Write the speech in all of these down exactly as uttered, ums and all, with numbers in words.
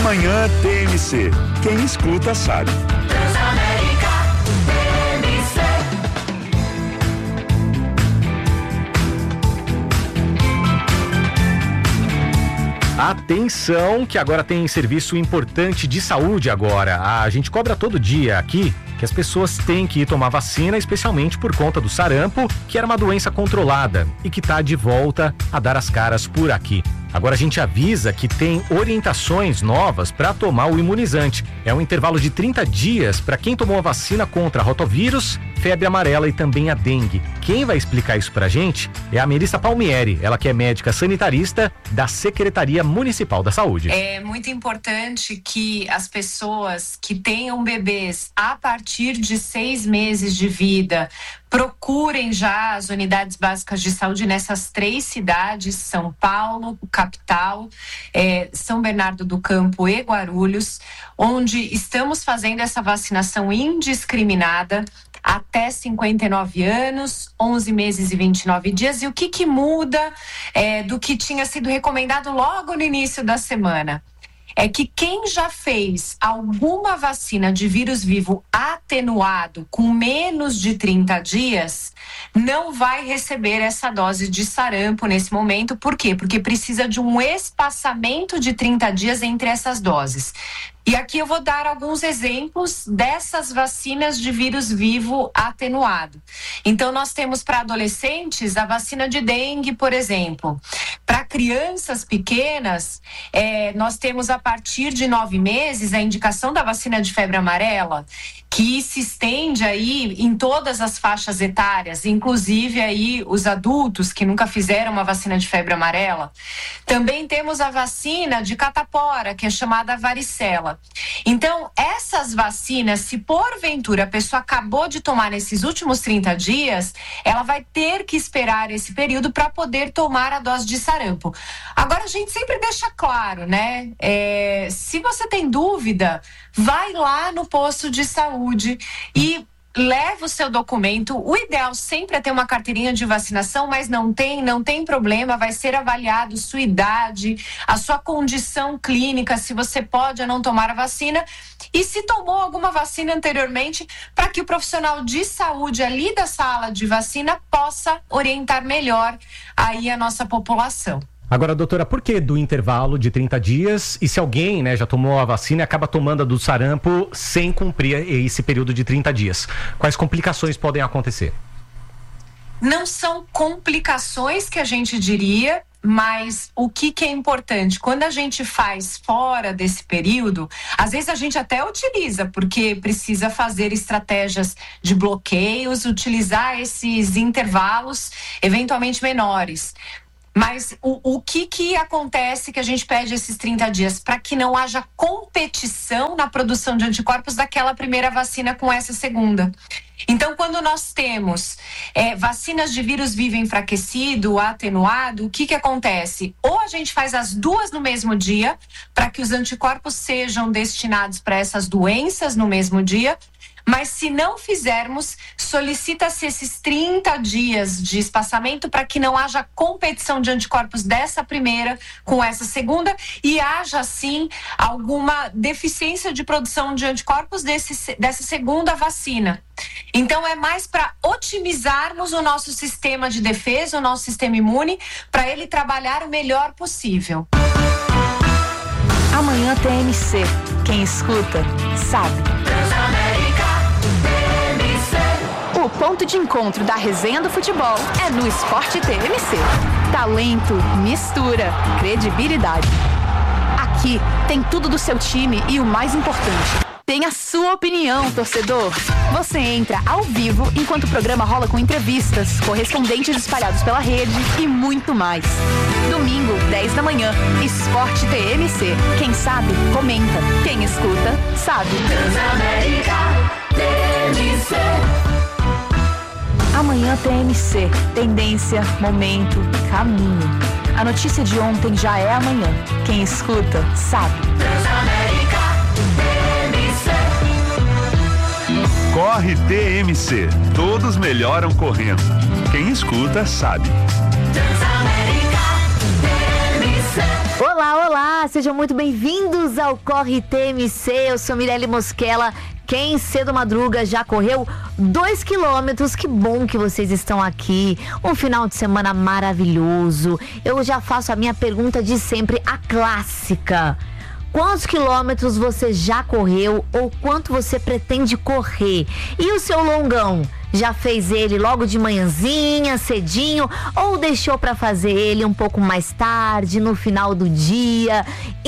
Amanhã T M C. Quem escuta sabe. Transamérica T M C. Atenção, que agora tem serviço importante de saúde agora. A gente cobra todo dia aqui que as pessoas têm que ir tomar vacina, especialmente por conta do sarampo, que era uma doença controlada e que está de volta a dar as caras por aqui. Agora a gente avisa que tem orientações novas para tomar o imunizante. É um intervalo de trinta dias para quem tomou a vacina contra rotovírus, febre amarela e também a dengue. Quem vai explicar isso pra gente é a Melissa Palmieri, ela que é médica sanitarista da Secretaria Municipal da Saúde. É muito importante que as pessoas que tenham bebês a partir de seis meses de vida procurem já as unidades básicas de saúde nessas três cidades, São Paulo, capital, é, São Bernardo do Campo e Guarulhos, onde estamos fazendo essa vacinação indiscriminada até cinquenta e nove anos, onze meses e vinte e nove dias. E o que que muda é, do que tinha sido recomendado logo no início da semana? É que quem já fez alguma vacina de vírus vivo atenuado com menos de trinta dias não vai receber essa dose de sarampo nesse momento. Por quê? Porque precisa de um espaçamento de trinta dias entre essas doses. E aqui eu vou dar alguns exemplos dessas vacinas de vírus vivo atenuado. Então, nós temos para adolescentes a vacina de dengue, por exemplo. Para crianças pequenas, é, nós temos a partir de nove meses a indicação da vacina de febre amarela, que se estende aí em todas as faixas etárias, inclusive aí os adultos que nunca fizeram uma vacina de febre amarela. Também temos a vacina de catapora, que é chamada varicela. Então, essas vacinas, se porventura a pessoa acabou de tomar nesses últimos trinta dias, ela vai ter que esperar esse período para poder tomar a dose de sarampo. Agora, a gente sempre deixa claro, né? É, se você tem dúvida, vai lá no posto de saúde e leva o seu documento. O ideal sempre é ter uma carteirinha de vacinação, mas não tem, não tem problema, vai ser avaliado sua idade, a sua condição clínica, se você pode ou não tomar a vacina e se tomou alguma vacina anteriormente, para que o profissional de saúde ali da sala de vacina possa orientar melhor aí a nossa população. Agora, doutora, por que do intervalo de trinta dias? E se alguém, né, já tomou a vacina e acaba tomando a do sarampo sem cumprir esse período de trinta dias? Quais complicações podem acontecer? Não são complicações que a gente diria, mas o que que é importante? Quando a gente faz fora desse período, às vezes a gente até utiliza, porque precisa fazer estratégias de bloqueios, utilizar esses intervalos eventualmente menores. Mas o, o que que acontece que a gente pede esses trinta dias? Para que não haja competição na produção de anticorpos daquela primeira vacina com essa segunda. Então, quando nós temos é, vacinas de vírus vivo enfraquecido, atenuado, o que que acontece? Ou a gente faz as duas no mesmo dia, para que os anticorpos sejam destinados para essas doenças no mesmo dia, mas se não fizermos, solicita-se esses trinta dias de espaçamento para que não haja competição de anticorpos dessa primeira com essa segunda e haja, sim, alguma deficiência de produção de anticorpos desse, dessa segunda vacina. Então, é mais para otimizarmos o nosso sistema de defesa, o nosso sistema imune, para ele trabalhar o melhor possível. Amanhã T M C. Quem escuta, sabe. O ponto de encontro da resenha do futebol é no Esporte T M C. Talento, mistura, credibilidade. Aqui tem tudo do seu time e o mais importante, tem a sua opinião, torcedor. Você entra ao vivo enquanto o programa rola com entrevistas, correspondentes espalhados pela rede e muito mais. Domingo, dez da manhã, Esporte T M C. Quem sabe, comenta. Quem escuta, sabe. Transamérica T M C. Amanhã T M C. Tendência, momento, caminho. A notícia de ontem já é amanhã. Quem escuta, sabe. Transamérica T M C. Corre T M C. Todos melhoram correndo. Quem escuta, sabe. Transamérica T M C. Olá, olá! Olá, sejam muito bem-vindos ao Corre T M C. Eu sou Mirelle Mosquela. Quem cedo madruga já correu dois quilômetros. Que bom que vocês estão aqui. Um final de semana maravilhoso. Eu já faço a minha pergunta de sempre, a clássica. Quantos quilômetros você já correu ou quanto você pretende correr? E o seu longão? Já fez ele logo de manhãzinha, cedinho, ou deixou para fazer ele um pouco mais tarde, no final do dia,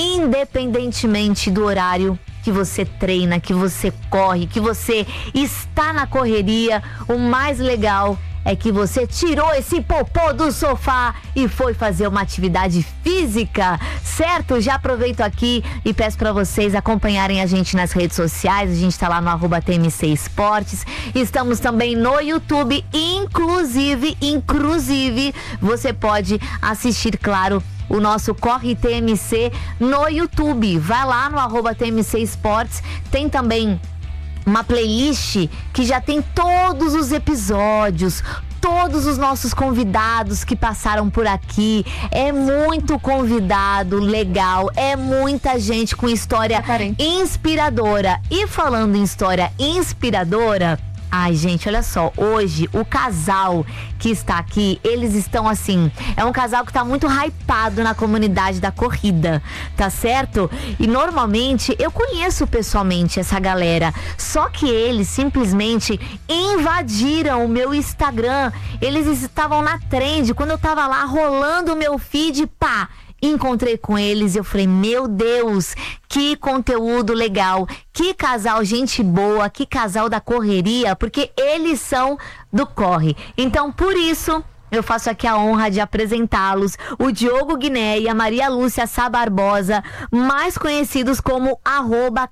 independentemente do horário que você treina, que você corre, que você está na correria, o mais legal é que você tirou esse popô do sofá e foi fazer uma atividade física, certo? Já aproveito aqui e peço para vocês acompanharem a gente nas redes sociais. A gente tá lá no arroba T M C Esportes. Estamos também no YouTube, inclusive, inclusive, você pode assistir, claro, o nosso Corre T M C no YouTube. Vai lá no arroba T M C Esportes, tem também uma playlist que já tem todos os episódios, todos os nossos convidados que passaram por aqui. É muito convidado legal, é muita gente com história inspiradora. E falando em história inspiradora, ai, gente, olha só, hoje o casal que está aqui, eles estão assim, é um casal que está muito hypado na comunidade da corrida, tá certo? E normalmente eu conheço pessoalmente essa galera, só que eles simplesmente invadiram o meu Instagram. Eles estavam na trend, quando eu tava lá rolando o meu feed, pá, encontrei com eles e eu falei, meu Deus, que conteúdo legal, que casal gente boa, que casal da correria, porque eles são do Corre. Então, por isso, eu faço aqui a honra de apresentá-los, o Diogo Guiné e a Maria Lúcia Sá Barbosa, mais conhecidos como arroba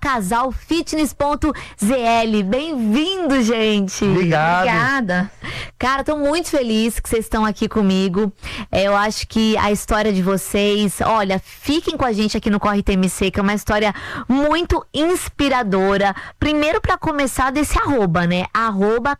casalfitness.zl. Bem-vindo, gente! Obrigado. Obrigada. Cara, tô muito feliz que vocês estão aqui comigo. É, eu acho que a história de vocês, olha, fiquem com a gente aqui no Corre T M C, que é uma história muito inspiradora. Primeiro, para começar, desse arroba, né? Arroba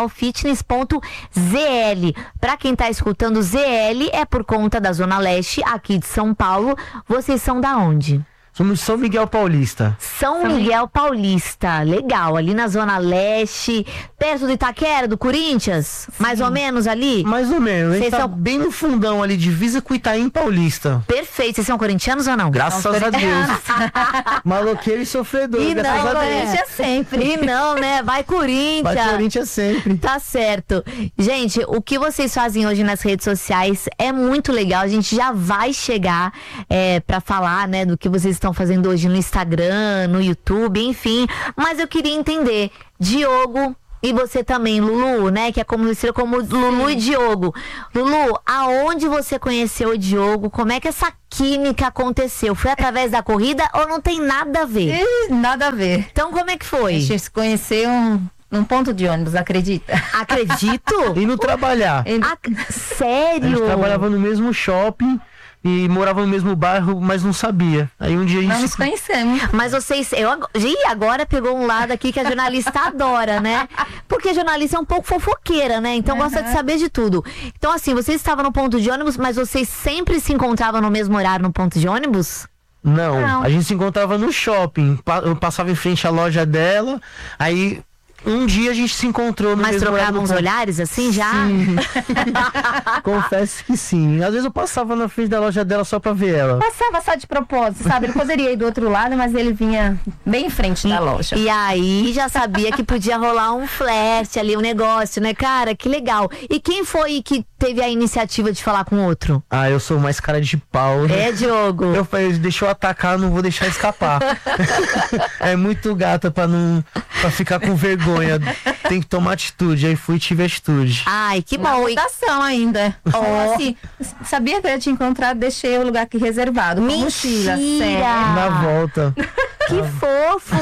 casalfitness.zl. Pra quem tá escutando, Z L é por conta da Zona Leste, aqui de São Paulo. Vocês são da onde? Somos de São Miguel Paulista. São Miguel Paulista, legal, ali na Zona Leste, perto do Itaquera, do Corinthians, sim, mais ou menos ali? Mais ou menos, a gente Vocês tá são... bem no fundão ali, divisa com Itaim Paulista. Perfeito, vocês são corintianos ou não? Graças a Deus. Maloqueiro e sofredor, E graças não, a Deus. Corinthians sempre. E não, né? Vai Corinthians. Vai Corinthians sempre. Tá certo. Gente, o que vocês fazem hoje nas redes sociais é muito legal. A gente já vai chegar é, pra falar, né, do que vocês estão fazendo hoje no Instagram, no YouTube, enfim. Mas eu queria entender, Diogo e você também, Lulu, né, que é conhecido como Lulu e Diogo. Lulu, aonde você conheceu o Diogo? Como é que essa química aconteceu? Foi através da corrida ou não tem nada a ver? Ih, nada a ver. Então como é que foi? A gente se conheceu um, num ponto de ônibus, acredita? Acredito? Indo trabalhar. Ah, sério? A gente trabalhava no mesmo shopping e morava no mesmo bairro, mas não sabia. Aí um dia a gente... Não nos conhecemos. Mas vocês... Eu, e agora pegou um lado aqui que a jornalista adora, né? Porque a jornalista é um pouco fofoqueira, né? Então uhum. gosta de saber de tudo. Então assim, vocês estavam no ponto de ônibus, mas vocês sempre se encontravam no mesmo horário no ponto de ônibus? Não, Não. a gente se encontrava no shopping. Eu passava em frente à loja dela, aí... Um dia a gente se encontrou no Mas mesmo trocavam uns horário. olhares assim já? Sim. Confesso que sim. Às vezes eu passava na frente da loja dela só pra ver ela. Passava só de propósito, sabe? Ele poderia ir do outro lado, mas ele vinha bem em frente da loja. E aí já sabia que podia rolar um flerte ali, um negócio, né, cara? Que legal. E quem foi que teve a iniciativa de falar com o outro? Ah, eu sou mais cara de pau. É, Diogo. Eu falei, deixa eu atacar, não vou deixar escapar. É muito gata pra não pra ficar com vergonha. Tem que tomar atitude. Aí fui e tive atitude. Ai, que Uma bom. E- votação ainda. Ó. Assim, sabia que eu ia te encontrar, deixei o lugar aqui reservado. Com mochila, Mentira! sério. Na volta. Que fofo!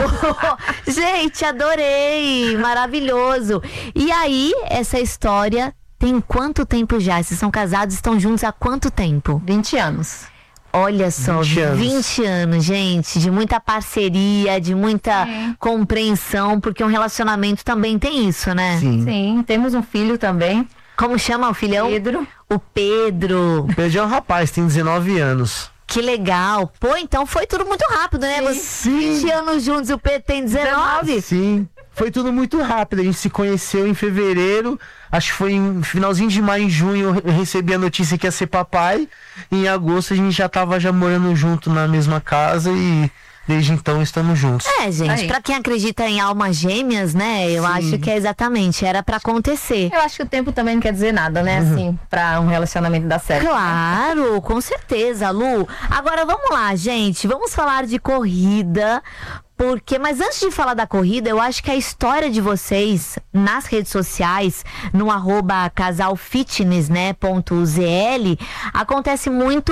Gente, adorei! Maravilhoso! E aí, essa história tem quanto tempo já? Vocês são casados, estão juntos há quanto tempo? vinte anos. Olha só, vinte anos. vinte anos, gente, de muita parceria, de muita compreensão, porque um relacionamento também tem isso, né? Sim. Sim, temos um filho também, Como chama o filhão? Pedro. O Pedro. O Pedro é um rapaz, tem dezenove anos. Que legal. Pô, então foi tudo muito rápido, né? Vocês Sim. vinte anos juntos e o Pedro tem dezenove. Sim, foi tudo muito rápido. A gente se conheceu em fevereiro. Acho que foi em finalzinho de maio, em junho, eu recebi a notícia que ia ser papai. E em agosto a gente já tava já morando junto na mesma casa e desde então estamos juntos. É, gente, Aí. pra quem acredita em almas gêmeas, né? Eu Sim. acho que é exatamente, era pra acontecer. Eu acho que o tempo também não quer dizer nada, né? Assim, pra um relacionamento dar certo. Claro, com certeza, Lu. Agora vamos lá, gente. Vamos falar de corrida. Porque, mas antes de falar da corrida, eu acho que a história de vocês nas redes sociais, no arroba casalfitness, né, ponto zl, acontece muito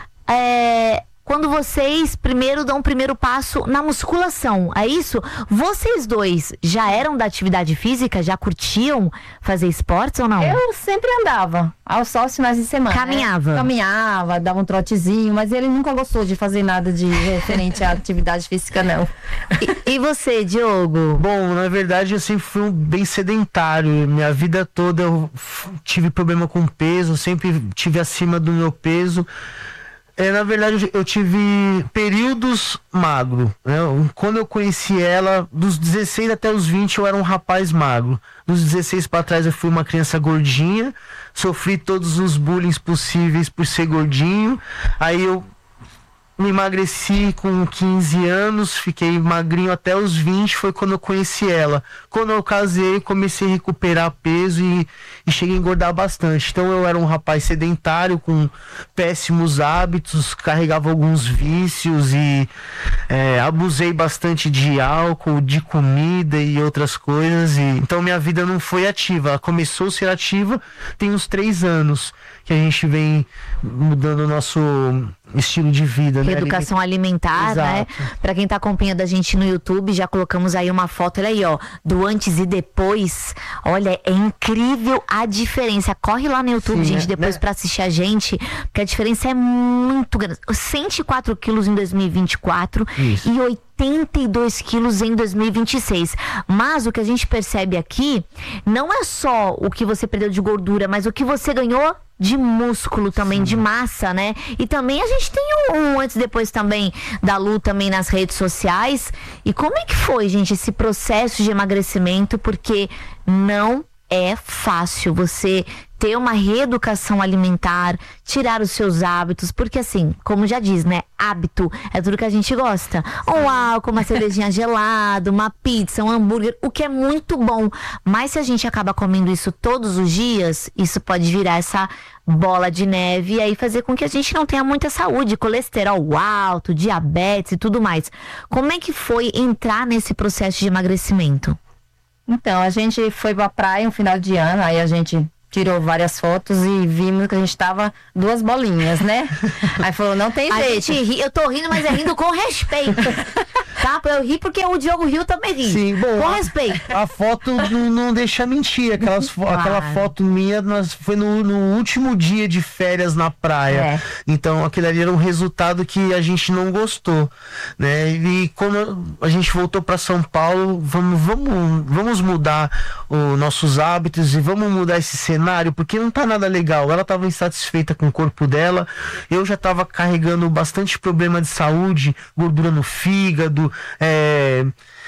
é, quando vocês primeiro dão o primeiro passo na musculação, é isso? Vocês dois já eram da atividade física? Já curtiam fazer esportes ou não? Eu sempre andava, aos só os finais de semana. Caminhava. Né? Caminhava, dava um trotezinho, mas ele nunca gostou de fazer nada de referente à atividade física, não. E, e você, Diogo? Bom, na verdade eu sempre fui um bem sedentário. Minha vida toda eu f- tive problema com peso, sempre tive acima do meu peso. É, na verdade eu tive períodos magro, né? Quando eu conheci ela, dos dezesseis até os vinte eu era um rapaz magro. Dos dezesseis para trás eu fui uma criança gordinha, sofri todos os bullying possíveis por ser gordinho. Aí eu me emagreci com quinze anos, fiquei magrinho até os vinte, foi quando eu conheci ela. Quando eu casei, comecei a recuperar peso e, e cheguei a engordar bastante. Então eu era um rapaz sedentário, com péssimos hábitos, carregava alguns vícios e é, abusei bastante de álcool, de comida e outras coisas. E, então minha vida não foi ativa, ela começou a ser ativa tem uns três anos que a gente vem mudando o nosso estilo de vida, né? Reeducação alimentar, né? Exato. Pra quem tá acompanhando a gente no YouTube, já colocamos aí uma foto, olha aí, ó, do antes e depois. Olha, é incrível a diferença. Corre lá no YouTube, Sim, gente, né? depois Né? pra assistir a gente, porque a diferença é muito grande. cento e quatro quilos em dois mil e vinte e quatro Isso. e oitenta e dois quilos em dois mil e vinte e seis. Mas o que a gente percebe aqui não é só o que você perdeu de gordura, mas o que você ganhou de músculo também, Sim. de massa, né? E também a gente tem um, um antes e depois também da Lu também nas redes sociais. E como é que foi, gente, esse processo de emagrecimento? Porque não é fácil você ter uma reeducação alimentar, tirar os seus hábitos, porque assim, como já diz, né, hábito é tudo que a gente gosta. Um álcool, uma cervejinha gelada, uma pizza, um hambúrguer, o que é muito bom, mas se a gente acaba comendo isso todos os dias, isso pode virar essa bola de neve e aí fazer com que a gente não tenha muita saúde, colesterol alto, diabetes e tudo mais. Como é que foi entrar nesse processo de emagrecimento? Então, a gente foi pra praia um final de ano, aí a gente tirou várias fotos e vimos que a gente tava duas bolinhas, né? Aí falou, não tem A jeito. gente ri, eu tô rindo, mas é rindo com respeito. Tá? Eu ri porque o Diogo riu também ri. Sim, bom, com a- respeito. A foto não, não deixa mentir. Aquelas fo- Claro. Aquela foto minha nós, foi no, no último dia de férias na praia. É. Então aquele ali era um resultado que a gente não gostou, né? E quando a gente voltou para São Paulo, vamos, vamos, vamos mudar os nossos hábitos e vamos mudar esse cenário, porque não tá nada legal. Ela estava insatisfeita com o corpo dela, eu já estava carregando bastante problema de saúde, gordura no fígado, é,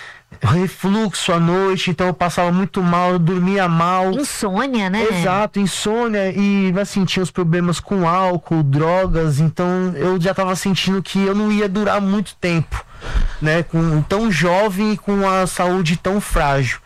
refluxo à noite, então eu passava muito mal, eu dormia mal. Insônia, né? Exato, insônia e assim, tinha os problemas com álcool, drogas, então eu já tava sentindo que eu não ia durar muito tempo, né, com tão jovem e com a saúde tão frágil.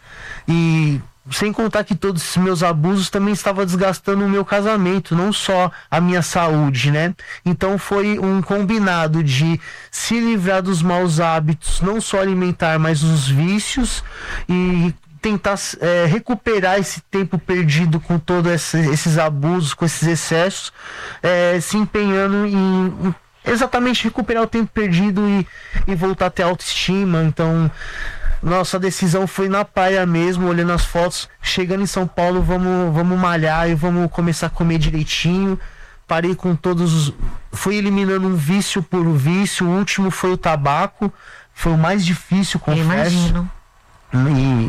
E sem contar que todos esses meus abusos também estavam desgastando o meu casamento, não só a minha saúde, né? Então foi um combinado de se livrar dos maus hábitos, não só alimentar, mas os vícios, e tentar é, recuperar esse tempo perdido com todos esse, esses abusos, com esses excessos, é, se empenhando em, em exatamente recuperar o tempo perdido e, e voltar a ter autoestima. Então nossa decisão foi na praia mesmo, olhando as fotos, chegando em São Paulo, vamos, vamos malhar e vamos começar a comer direitinho. Parei com todos os... Fui eliminando um vício por vício, o último foi o tabaco, foi o mais difícil, Eu confesso. imagino. E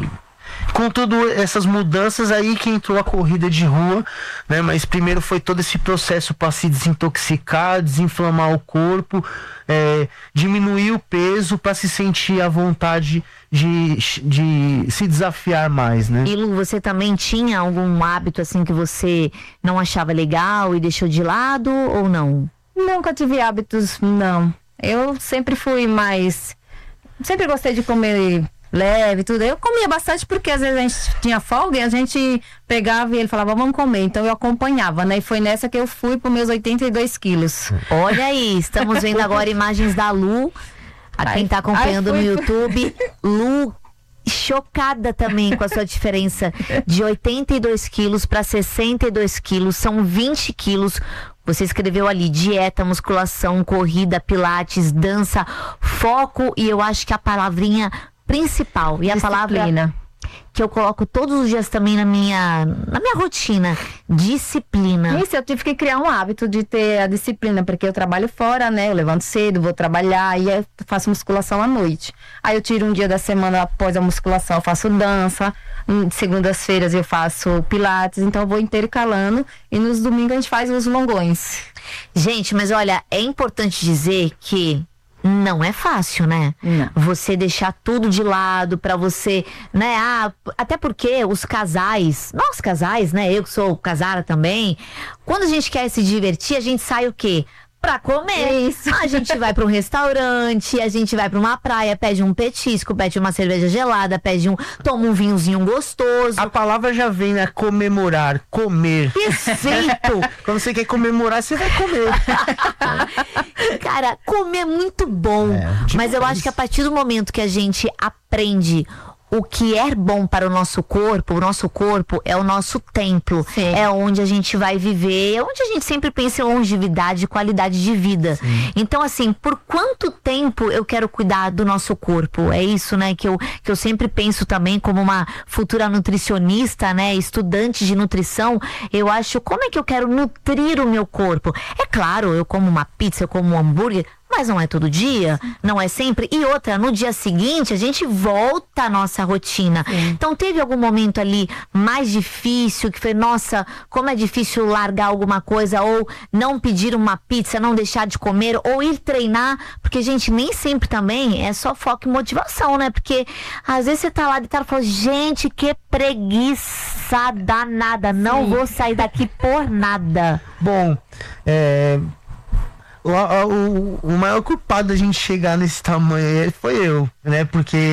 com todas essas mudanças aí que entrou a corrida de rua, né? Mas primeiro foi todo esse processo para se desintoxicar, desinflamar o corpo, é, diminuir o peso para se sentir à vontade de, de se desafiar mais, né? E Lu, você também tinha algum hábito assim que você não achava legal e deixou de lado ou não? Nunca tive hábitos, não. Eu sempre fui mais... Sempre gostei de comer leve, tudo. Eu comia bastante porque às vezes a gente tinha folga e a gente pegava e ele falava, vamos comer. Então eu acompanhava, né? E foi nessa que eu fui para meus oitenta e dois quilos. Olha aí, estamos vendo agora imagens da Lu. A quem tá acompanhando no YouTube, Lu chocada também com a sua diferença de oitenta e dois quilos para sessenta e dois quilos, são vinte quilos. Você escreveu ali dieta, musculação, corrida, pilates, dança, foco e eu acho que a palavrinha principal e a palavra que eu coloco todos os dias também na minha, na minha rotina, disciplina. Isso, eu tive que criar um hábito de ter a disciplina, porque eu trabalho fora, né? Eu levanto cedo, vou trabalhar e eu faço musculação à noite. Aí eu tiro um dia da semana após a musculação, eu faço dança. Segundas-feiras eu faço pilates, então eu vou intercalando e nos domingos a gente faz os longões. Gente, mas olha, é importante dizer que não é fácil, né? Não. Você deixar tudo de lado pra você, né? Ah, até porque os casais, nós casais, né? Eu que sou casada também, quando a gente quer se divertir, a gente sai o quê? Pra comer. Isso. A gente vai pra um restaurante, a gente vai pra uma praia, pede um petisco, pede uma cerveja gelada, pede um, toma um vinhozinho gostoso. A palavra já vem, né? Comemorar, comer. Perfeito! Quando você quer comemorar, você vai comer. Cara, comer é muito bom. É, mas eu acho que a partir do momento que a gente aprende o que é bom para o nosso corpo, o nosso corpo é o nosso templo. Sim. É onde a gente vai viver, é onde a gente sempre pensa em longevidade e qualidade de vida. Sim. Então, assim, por quanto tempo eu quero cuidar do nosso corpo? É isso, né, que eu, que eu sempre penso também como uma futura nutricionista, né, estudante de nutrição. Eu acho, como é que eu quero nutrir o meu corpo? É claro, eu como uma pizza, eu como um hambúrguer, mas não é todo dia, não é sempre. E outra, no dia seguinte, a gente volta à nossa rotina. Sim. Então, teve algum momento ali mais difícil, que foi, nossa, como é difícil largar alguma coisa, ou não pedir uma pizza, não deixar de comer, ou ir treinar, porque, gente, nem sempre também é só foco e motivação, né? Porque, às vezes, você tá lá deitado e fala, gente, que preguiça danada, não Sim. vou sair daqui por nada. Bom, é... O, o, o maior culpado da gente chegar nesse tamanho aí foi eu, né? Porque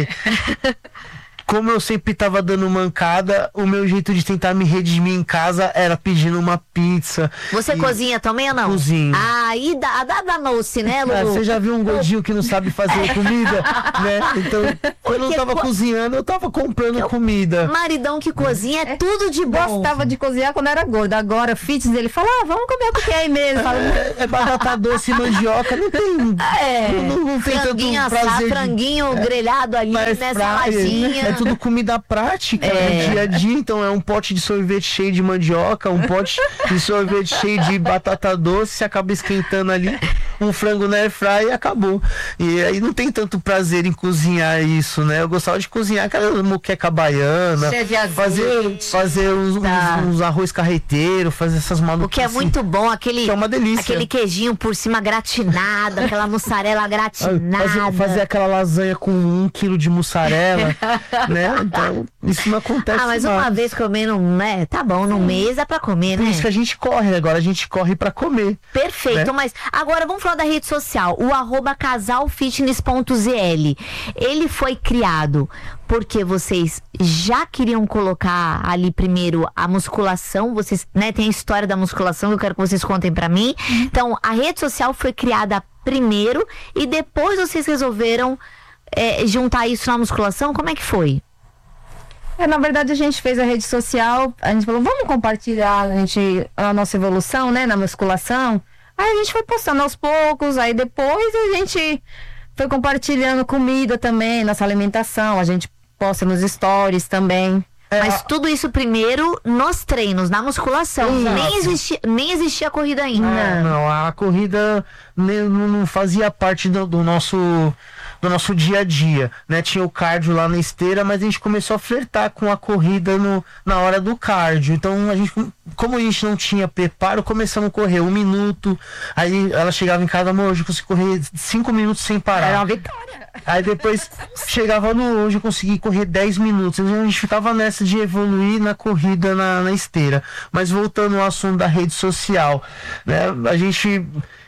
como eu sempre tava dando mancada, o meu jeito de tentar me redimir em casa era pedindo uma pizza. Você e... cozinha também ou não? Cozinho. Ah, e dá, dá danou-se, né, Lulu? Ah, você já viu um gordinho que não sabe fazer comida, né? Então, quando eu não tava co... cozinhando, eu tava comprando eu... comida. Maridão que cozinha é tudo de bom. Gostava de cozinhar quando era gordo. Agora, fitness, ele fala, ah, vamos comer o que é aí mesmo. Fala, é, é batata doce, mandioca, não tem... É, não, não tem franguinho tanto prazer. Assar, franguinho de... grelhado ali, né, saladinha. É tudo comida prática, é. no dia a dia. Então é um pote de sorvete cheio de mandioca, um pote de sorvete cheio de batata doce, você acaba esquentando ali um frango na airfryer e acabou. E aí não tem tanto prazer em cozinhar isso, né? Eu gostava de cozinhar aquela moqueca baiana, fazer, fazer uns, tá. uns, uns arroz carreteiro, fazer essas malucas. O que é assim, muito bom, aquele, que é uma delícia. Aquele queijinho por cima gratinado, aquela mussarela gratinada. Fazer, fazer aquela lasanha com um quilo de mussarela, né? Então, isso não acontece. Ah, mas mais. Uma vez comendo, né? Tá bom, no mês é pra comer, né? Por isso que a gente corre agora, a gente corre pra comer. Perfeito, né? Mas agora vamos falar da rede social, o arroba casalfitness ponto z l. Ele foi criado porque vocês já queriam colocar ali primeiro a musculação, vocês, né, tem a história da musculação que eu quero que vocês contem pra mim. Uhum. Então, a rede social foi criada primeiro e depois vocês resolveram é, juntar isso na musculação? Como é que foi? É, na verdade, a gente fez a rede social, a gente falou, vamos compartilhar a, gente, a nossa evolução, né, na musculação. Aí a gente foi postando aos poucos, aí depois a gente foi compartilhando comida também, nossa alimentação, a gente posta nos stories também. É, mas tudo isso primeiro nos treinos, na musculação. Nem existia, nem existia a corrida ainda. É, não, a corrida não fazia parte do, do nosso do nosso dia a dia, né? Tinha o cardio lá na esteira, mas a gente começou a flertar com a corrida no, na hora do cardio. Então, a gente, como a gente não tinha preparo, começamos a correr um minuto. Aí ela chegava em casa, amor, hoje eu consigo correr cinco minutos sem parar. Era uma vitória. Aí depois chegava no hoje eu consegui correr dez minutos. Então, a gente ficava nessa de evoluir na corrida na, na esteira. Mas voltando ao assunto da rede social, né? A gente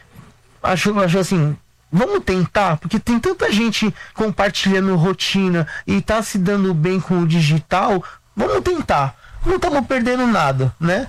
achou, achou assim, vamos tentar, porque tem tanta gente compartilhando rotina e tá se dando bem com o digital, vamos tentar. Não estamos perdendo nada, né?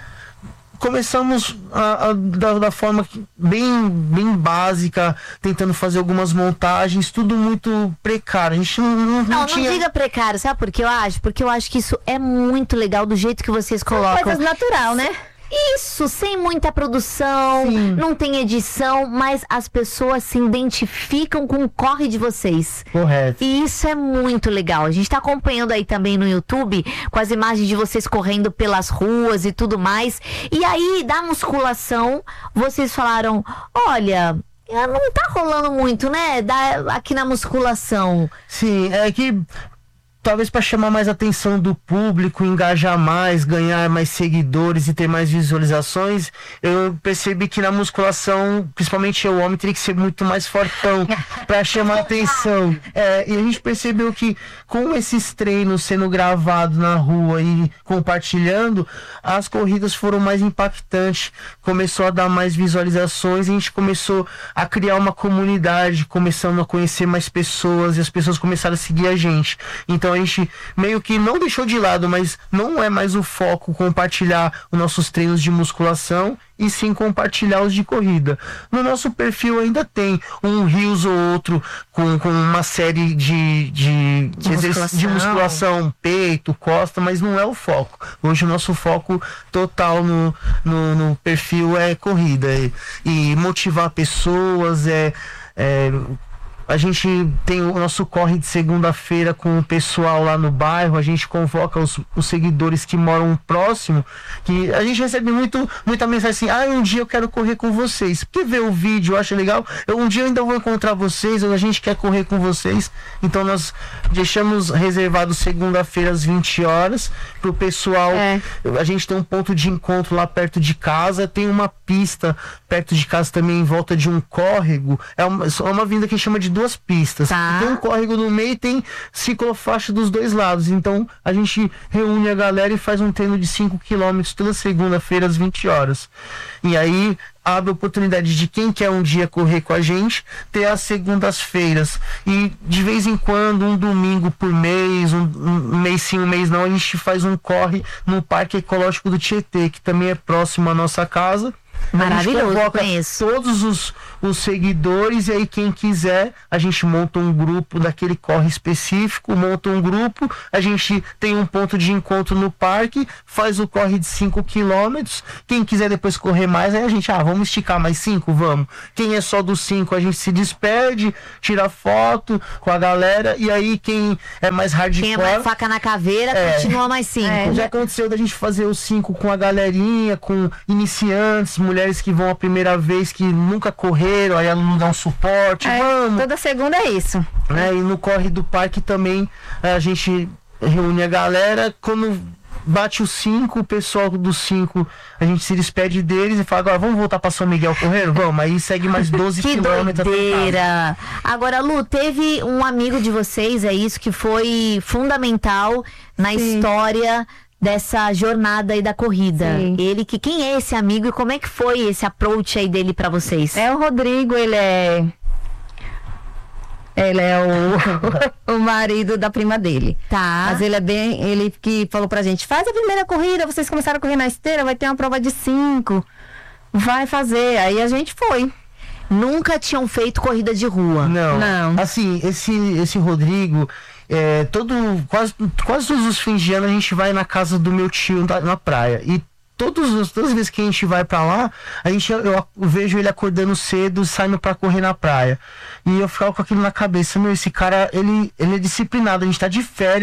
Começamos a, a, da, da forma que, bem, bem básica, tentando fazer algumas montagens, tudo muito precário. A gente não, não, não, Não, tinha... não diga precário, sabe por que eu acho? Porque eu acho que isso é muito legal do jeito que vocês colocam. Coisas natural, né? Isso, sem muita produção, Sim. não tem edição, mas as pessoas se identificam com o corre de vocês. Correto. E isso é muito legal. A gente tá acompanhando aí também no YouTube, com as imagens de vocês correndo pelas ruas e tudo mais. E aí, da musculação, vocês falaram, olha, não tá rolando muito, né? Da, aqui na musculação. Sim, é que talvez para chamar mais atenção do público, engajar mais, ganhar mais seguidores e ter mais visualizações, eu percebi que na musculação, principalmente eu, homem, teria que ser muito mais fortão para chamar atenção. É, e a gente percebeu que com esses treinos sendo gravados na rua e compartilhando, as corridas foram mais impactantes, começou a dar mais visualizações e a gente começou a criar uma comunidade, começando a conhecer mais pessoas e as pessoas começaram a seguir a gente. Então a gente meio que não deixou de lado, mas não é mais o foco compartilhar os nossos treinos de musculação e sim compartilhar os de corrida. No nosso perfil ainda tem um reels ou outro com, com uma série de, de, De exerc- musculação. de musculação, peito, costa, mas não é o foco. Hoje o nosso foco total no, no, no perfil é corrida e, e motivar pessoas, é, é a gente tem o nosso corre de segunda-feira com o pessoal lá no bairro, a gente convoca os, os seguidores que moram próximo, que a gente recebe muito, muita mensagem assim, ah, um dia eu quero correr com vocês, porque vê o vídeo, acha legal, eu, um dia eu ainda vou encontrar vocês, ou a gente quer correr com vocês, então nós deixamos reservado segunda-feira às vinte horas, pro pessoal, É. a gente tem um ponto de encontro lá perto de casa, tem uma pista perto de casa também em volta de um córrego, é uma, é uma vinda que a gente chama de duas pistas. Tá. Tem um córrego no meio e tem ciclofaixa dos dois lados. Então a gente reúne a galera e faz um treino de cinco quilômetros toda segunda-feira às vinte horas. E aí abre a oportunidade de quem quer um dia correr com a gente ter as segundas-feiras. E de vez em quando, um domingo por mês, um, um mês sim, um mês não, a gente faz um corre no Parque Ecológico do Tietê, que também é próximo à nossa casa. Maravilhoso, A gente convoca conheço. todos os, os seguidores e aí quem quiser, a gente monta um grupo daquele corre específico, monta um grupo, a gente tem um ponto de encontro no parque, faz o corre de cinco quilômetros, quem quiser depois correr mais, aí a gente, ah, vamos esticar mais cinco, vamos. Quem é só dos cinco, a gente se despede, tira foto com a galera, e aí quem é mais hardcore... Quem é mais faca na caveira, É. continua mais cinco. É. Já aconteceu da gente fazer os cinco com a galerinha, com iniciantes, mulheres que vão a primeira vez, que nunca correram, aí ela não dá um suporte, É, vamos. toda segunda é isso. Né? E no corre do parque também a gente reúne a galera, quando bate os cinco, o pessoal dos cinco, a gente se despede deles e fala, agora vamos voltar para São Miguel correndo? Vamos, aí segue mais doze Que quilômetros. até casa. doideira! Agora, Lu, teve um amigo de vocês, é isso, que foi fundamental na Sim. história dessa jornada aí da corrida. Sim. Ele que quem é esse amigo e como é que foi esse approach aí dele pra vocês? É o Rodrigo, ele é. Ele é o, o marido da prima dele. Tá. Mas ele é bem. Ele que falou pra gente: faz a primeira corrida, vocês começaram a correr na esteira, vai ter uma prova de cinco. Vai fazer. Aí a gente foi. Nunca tinham feito corrida de rua. Não. Não. Assim, esse, esse Rodrigo, é, todo, quase, quase todos os fins de ano a gente vai na casa do meu tio na, na praia. E todos, os- todas as vezes que a gente vai pra lá, a gente, eu, eu vejo ele acordando cedo, saindo pra correr na praia. E eu ficava com aquilo na cabeça, meu, esse cara, ele, ele é disciplinado, a gente tá de férias em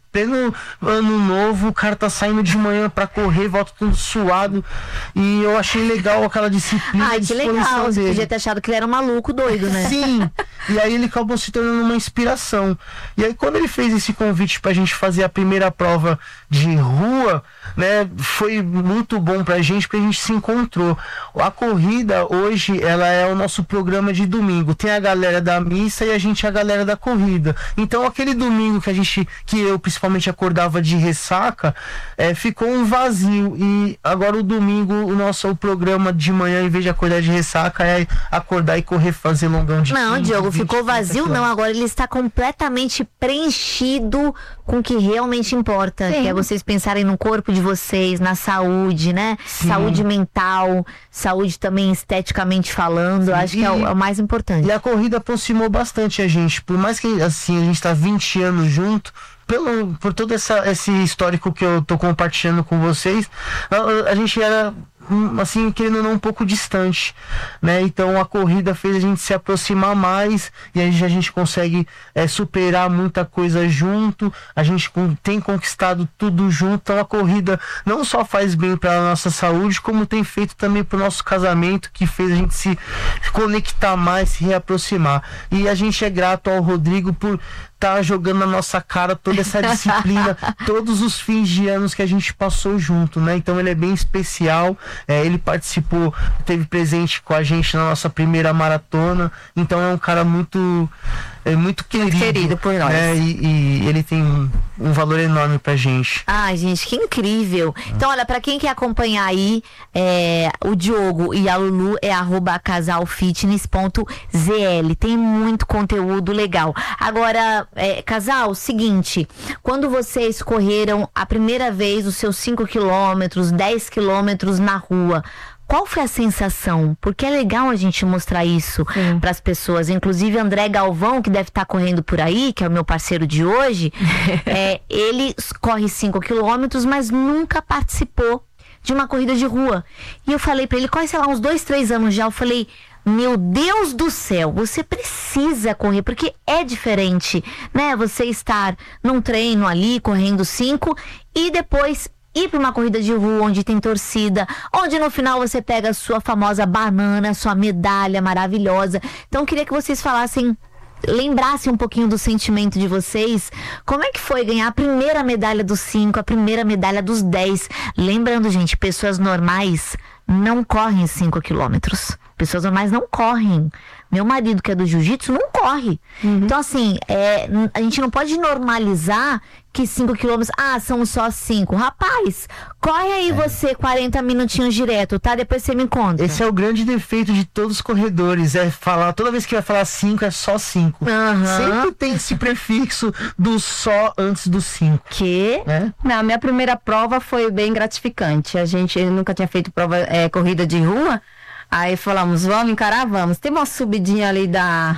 pleno ano novo, o cara tá saindo de manhã pra correr, volta tudo suado. E eu achei legal aquela disciplina. Ai, que legal. Você podia ter achado que ele era um maluco doido, né? Sim. E aí ele acabou se tornando uma inspiração. E aí quando ele fez esse convite pra gente fazer a primeira prova de rua, né, foi muito bom pra gente, porque a gente se encontrou. A corrida hoje, ela é o nosso programa de domingo. Tem a galera da missa e a gente é a galera da corrida. Então aquele domingo que a gente, que eu principalmente acordava de ressaca, é, ficou um vazio. E agora o domingo, o nosso o programa de manhã, em vez de acordar de ressaca, é acordar e correr, fazer longão de Não, quinze, Diogo, vinte, ficou vazio trinta não, agora ele está completamente preenchido com o que realmente importa, Sim. que é vocês pensarem no corpo de vocês, na saúde, né? Sim. Saúde mental, saúde também esteticamente falando, acho que é o, é o mais importante. E a corrida aproximou bastante a gente. Por mais que assim a gente tá vinte anos junto, pelo, por todo essa, esse histórico que eu tô compartilhando com vocês, a, a gente era assim, querendo ou não, um pouco distante, né? Então a corrida fez a gente se aproximar mais e aí a gente consegue é, superar muita coisa junto, a gente com, tem conquistado tudo junto. Então a corrida não só faz bem para a nossa saúde, como tem feito também para o nosso casamento, que fez a gente se conectar mais, se reaproximar. E a gente é grato ao Rodrigo por tá jogando na nossa cara toda essa disciplina, todos os fins de anos que a gente passou junto, né? Então ele é bem especial, é, ele participou, teve presente com a gente na nossa primeira maratona, então é um cara muito é muito querido, muito querido por nós, né? E, e ele tem um, um valor enorme pra gente. Ai, gente, que incrível. Então, olha, pra quem quer acompanhar aí, é, o Diogo e a Lulu é arroba casalfitness ponto z l. Tem muito conteúdo legal. Agora, é, casal, seguinte, quando vocês correram a primeira vez os seus cinco quilômetros, dez quilômetros na rua, qual foi a sensação? Porque é legal a gente mostrar isso para as pessoas. Inclusive, André Galvão, que deve estar correndo por aí, que é o meu parceiro de hoje, é, ele corre cinco quilômetros, mas nunca participou de uma corrida de rua. E eu falei para ele, corre, sei lá, uns dois, três anos já. Eu falei, meu Deus do céu, você precisa correr, porque é diferente, né? Você estar num treino ali, correndo cinco, e depois ir para uma corrida de rua onde tem torcida, onde no final você pega a sua famosa banana, sua medalha maravilhosa. Então eu queria que vocês falassem, lembrassem um pouquinho do sentimento de vocês. Como é que foi ganhar a primeira medalha dos cinco, a primeira medalha dos dez? Lembrando, gente, pessoas normais não correm cinco quilômetros. Pessoas normais não correm. Meu marido, que é do jiu-jitsu, não corre. Uhum. Então, assim, é, a gente não pode normalizar que cinco quilômetros, ah, são só cinco. Rapaz, corre aí é. você quarenta minutinhos direto, tá? Depois você me conta. Esse é o grande defeito de todos os corredores, é falar, toda vez que vai falar cinco, é só cinco. Uhum. Sempre tem esse prefixo do só antes do cinco. Que? É? Não, minha primeira prova foi bem gratificante. A gente nunca tinha feito prova, é, corrida de rua. Aí falamos, vamos encarar, vamos. Tem uma subidinha ali da,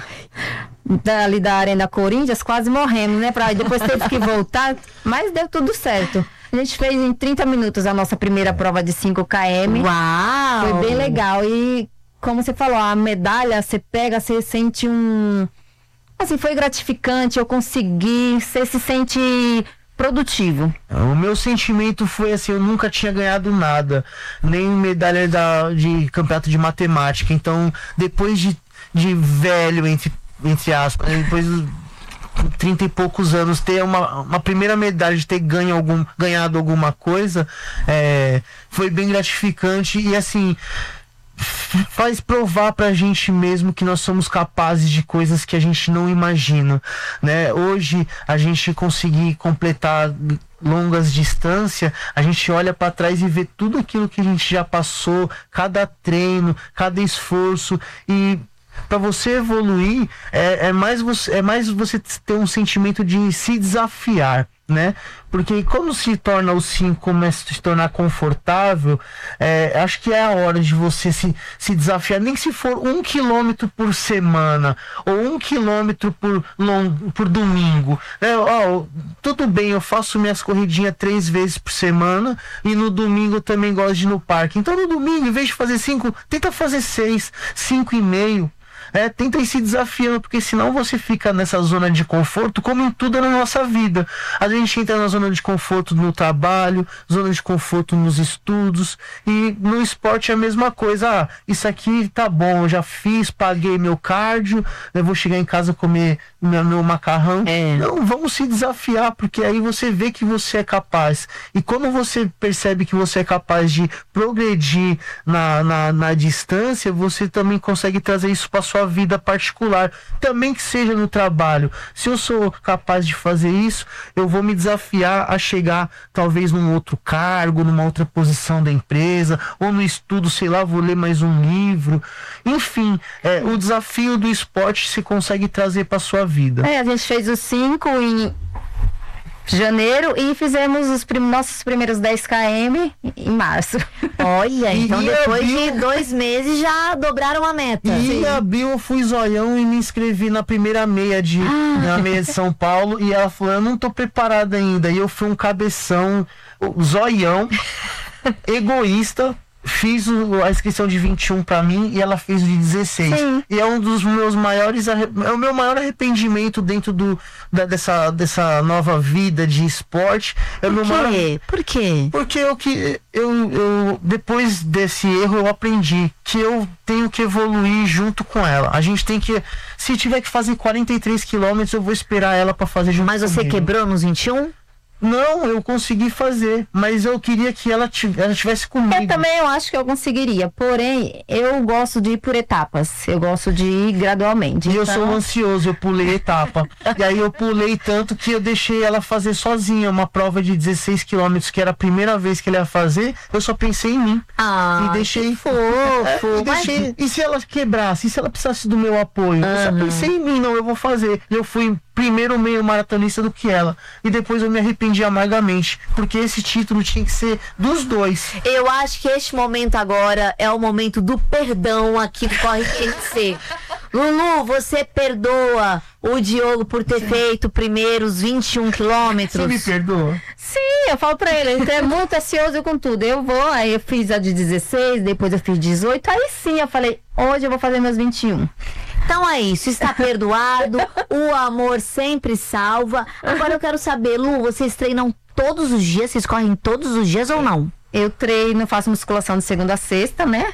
da, ali da Arena Corinthians, quase morremos, né? Pra, depois teve que voltar, mas deu tudo certo. A gente fez em trinta minutos a nossa primeira prova de cinco quilômetros. Uau! Foi bem legal. E como você falou, a medalha, você pega, você sente um... Assim, foi gratificante, eu consegui, você se sente produtivo. O meu sentimento foi assim, eu nunca tinha ganhado nada, nem medalha da, de campeonato de matemática. Então, depois de, de velho, entre, entre aspas, depois de trinta e poucos anos, ter uma, uma primeira medalha, de ter ganho algum, ganhado alguma coisa, é, foi bem gratificante. E assim, faz provar pra gente mesmo que nós somos capazes de coisas que a gente não imagina, né? Hoje a gente conseguir completar longas distâncias, a gente olha para trás e vê tudo aquilo que a gente já passou, cada treino, cada esforço. E para você evoluir é, é, mais você, é mais você ter um sentimento de se desafiar, né? Porque quando se torna o cinco, começa a se tornar confortável, é, acho que é a hora de você se, se desafiar, nem que se for um quilômetro por semana ou um quilômetro por, long, por domingo, né? Ó, tudo bem, eu faço minhas corridinhas três vezes por semana e no domingo eu também gosto de ir no parque. Então no domingo, em vez de fazer cinco, tenta fazer seis, cinco e meio. É, tenta ir se desafiando, porque senão você fica nessa zona de conforto, como em tudo na nossa vida. A gente entra na zona de conforto no trabalho, zona de conforto nos estudos, e no esporte é a mesma coisa. Ah, isso aqui tá bom, eu já fiz, paguei meu cardio, eu vou chegar em casa comer meu, meu macarrão. É. Não, vamos se desafiar, porque aí você vê que você é capaz. E quando você percebe que você é capaz de progredir na, na, na distância, você também consegue trazer isso para sua vida particular, também que seja no trabalho. Se eu sou capaz de fazer isso, eu vou me desafiar a chegar talvez num outro cargo, numa outra posição da empresa, ou no estudo, sei lá, vou ler mais um livro. Enfim, é, o desafio do esporte se consegue trazer para sua vida. É, a gente fez os cinco em janeiro e fizemos os prim- nossos primeiros dez quilômetros em março. Olha, E- então e depois abril- de dois meses já dobraram a meta. E em abril eu fui zoião e me inscrevi na primeira meia de, na meia de São Paulo, e ela falou, eu não tô preparada ainda. E eu fui um cabeção, zoião, egoísta. Fiz o, a inscrição de vinte e um pra mim e ela fez de dezesseis. Sim. E é um dos meus maiores arre- é o meu maior arrependimento dentro do, da- dessa, dessa nova vida de esporte. É o meu Por maior quê? Por quê? Porque eu que eu, eu depois desse erro eu aprendi que eu tenho que evoluir junto com ela. A gente tem que, se tiver que fazer quarenta e três quilômetros, eu vou esperar ela pra fazer junto Mas você comigo. quebrou nos vinte e um? Não, eu consegui fazer, mas eu queria que ela tivesse, ela tivesse comigo. Eu também eu acho que eu conseguiria, porém eu gosto de ir por etapas, eu gosto de ir gradualmente. E eu Então, sou ansioso, eu pulei etapa. E aí eu pulei tanto que eu deixei ela fazer sozinha uma prova de dezesseis quilômetros, que era a primeira vez que ela ia fazer. Eu só pensei em mim. Ah, E deixei- que fofo. E, Mas- deixei- e se ela quebrasse? E se ela precisasse do meu apoio? Eu só pensei em mim, não, eu vou fazer. E eu fui primeiro meio maratonista do que ela. E depois eu me arrependi amargamente, porque esse título tinha que ser dos dois. Eu acho que este momento agora é o momento do perdão aqui do Corre T M C. Lulu, você perdoa o Diogo por ter feito primeiro os vinte e um Você me quilômetros? perdoa? sim, eu falo pra ele, ele é muito ansioso com tudo. Eu vou, aí eu fiz a de dezesseis, depois eu fiz dezoito, aí sim eu falei, hoje eu vou fazer meus vinte e um. Então é isso, está perdoado, o amor sempre salva. Agora eu quero saber, Lu, vocês treinam todos os dias? Vocês correm todos os dias ou não? Eu treino, faço musculação de segunda a sexta, né?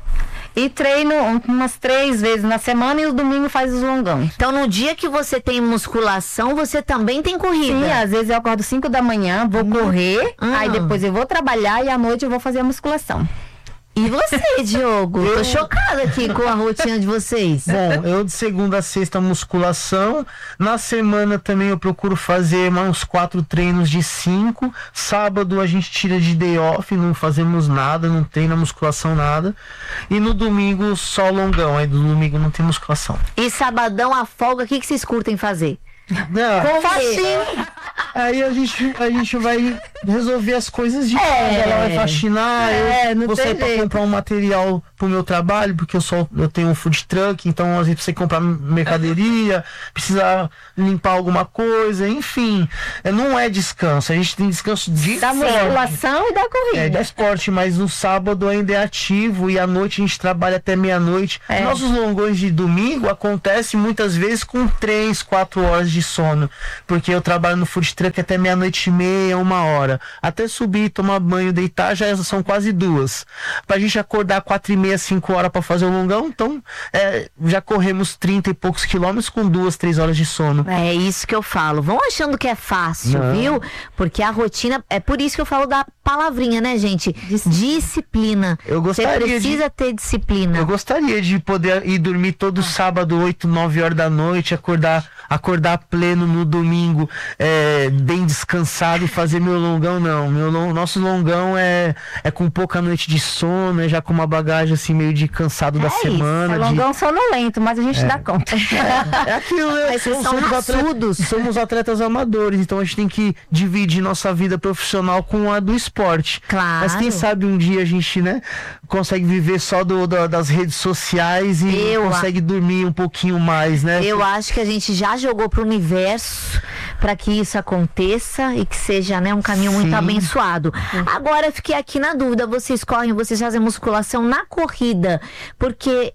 E treino umas três vezes na semana e o domingo faz os longão. Então no dia que você tem musculação, você também tem corrida? Sim, às vezes eu acordo cinco da manhã, vou correr, Ah. aí depois eu vou trabalhar e à noite eu vou fazer a musculação. E você, Diogo? Tô chocada aqui com a rotina de vocês. Bom, eu de segunda a sexta musculação. Na semana também eu procuro fazer mais uns quatro treinos de cinco. Sábado a gente tira de day off, não fazemos nada, não treina musculação, nada. E no domingo só longão, aí no domingo não tem musculação. E sabadão, a folga, o que, que vocês curtem fazer? Não, Faxina. aí a gente, a gente vai resolver as coisas de casa. Ela vai faxinar, É, eu não vou tem sair pra jeito. comprar um material pro meu trabalho, porque eu só eu tenho um food truck, então às vezes precisa comprar mercadoria, precisa limpar alguma coisa, enfim. É, não é descanso, a gente tem descanso de Da esporte. musculação e da É, corrida. de esporte, mas no sábado ainda é ativo e à noite a gente trabalha até meia-noite. É. Nossos longões de domingo acontecem muitas vezes com três, quatro horas de sono, porque eu trabalho no food truck até meia-noite e meia, uma hora. Até subir, tomar banho, deitar, já são quase duas. Pra gente acordar quatro e meia, cinco horas pra fazer o longão, então é, já corremos trinta e poucos quilômetros com duas, três horas de sono. É isso que eu falo. Vão achando que é fácil, Não. viu? Porque a rotina. É por isso que eu falo da palavrinha, né, gente? Disciplina. Eu Você gostaria precisa ter disciplina. Eu gostaria de poder ir dormir todo sábado, oito, nove horas da noite, acordar, acordar pleno no domingo, é, bem descansado e fazer meu longão, não. Meu long, nosso longão é, é com pouca noite de sono, é já com uma bagagem assim meio de cansado da É isso, semana. É de- longão sonolento, mas a gente dá conta. É aquilo, né? Mas vocês são somos, raçudos. atletas, somos atletas amadores, então a gente tem que dividir nossa vida profissional com a do esporte. Claro. Mas quem sabe um dia a gente, né, consegue viver só do, do- das redes sociais e Eu a- consegue dormir um pouquinho mais, né? Eu acho que a gente já jogou pro universo para que isso aconteça e que seja, né, um caminho muito Sim. abençoado. Agora eu fiquei aqui na dúvida, vocês correm, vocês fazem musculação na corrida, porque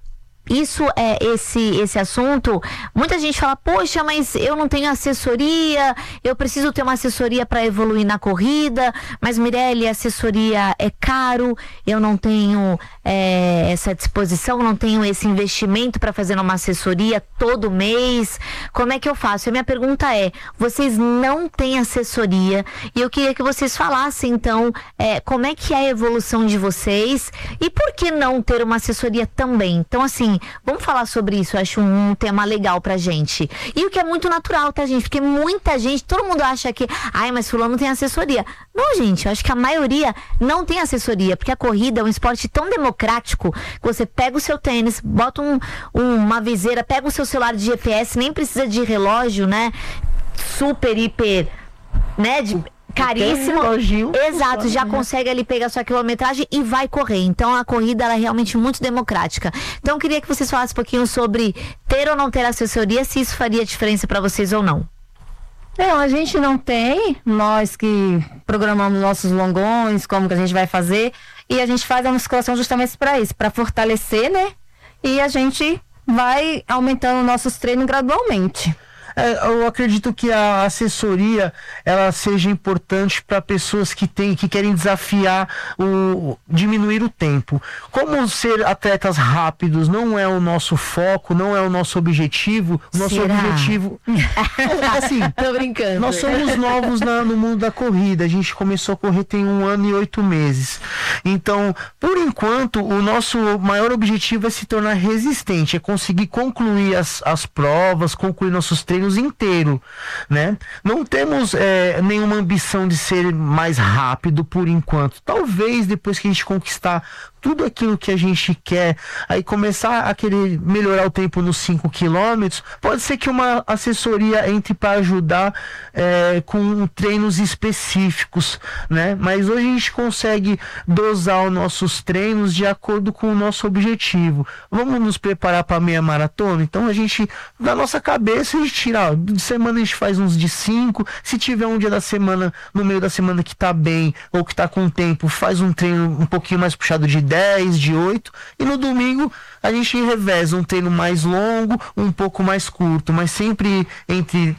isso é esse, esse assunto, muita gente fala, poxa, mas eu não tenho assessoria, eu preciso ter uma assessoria para evoluir na corrida, mas Mirelle, assessoria é caro, eu não tenho é, essa disposição, não tenho esse investimento para fazer uma assessoria todo mês, como é que eu faço? A minha pergunta é, vocês não têm assessoria e eu queria que vocês falassem então, é, como é que é a evolução de vocês e por que não ter uma assessoria também? Então assim, vamos falar sobre isso, eu acho um tema legal pra gente. E o que é muito natural, tá, gente? Porque muita gente, todo mundo acha que, ai, mas fulano não tem assessoria. Não, gente, eu acho que a maioria não tem assessoria, porque a corrida é um esporte tão democrático que você pega o seu tênis, bota um, um, uma viseira, pega o seu celular de G P S, nem precisa de relógio, né? Super, hiper, né? De... caríssimo, exato, já consegue ali pegar sua quilometragem e vai correr. Então a corrida ela é realmente muito democrática. Então eu queria que vocês falassem um pouquinho sobre ter ou não ter assessoria, se isso faria diferença para vocês ou não. Não, a gente não tem, nós que programamos nossos longões, como que a gente vai fazer, e a gente faz a musculação justamente para isso, para fortalecer, né? E a gente vai aumentando nossos treinos gradualmente. É, eu acredito que a assessoria ela seja importante para pessoas que têm, que querem desafiar o diminuir o tempo. Como ser atletas rápidos não é o nosso foco, não é o nosso objetivo. O nosso Será? objetivo assim, tô brincando. Nós somos novos na, no mundo da corrida. A gente começou a correr tem um ano e oito meses. Então, por enquanto, o nosso maior objetivo é se tornar resistente, é conseguir concluir as, as provas, concluir nossos treinos inteiro, né? Não temos é, nenhuma ambição de ser mais rápido por enquanto. Talvez depois que a gente conquistar tudo aquilo que a gente quer, aí começar a querer melhorar o tempo nos cinco quilômetros, pode ser que uma assessoria entre para ajudar é, com treinos específicos, né? Mas hoje a gente consegue dosar os nossos treinos de acordo com o nosso objetivo. Vamos nos preparar para a meia maratona? Então a gente, na nossa cabeça, a gente tira, ó, de semana a gente faz uns de cinco, se tiver um dia da semana, no meio da semana que tá bem, ou que tá com tempo, faz um treino um pouquinho mais puxado de dez, de oito, e no domingo a gente reveza um treino mais longo, um pouco mais curto, mas sempre entre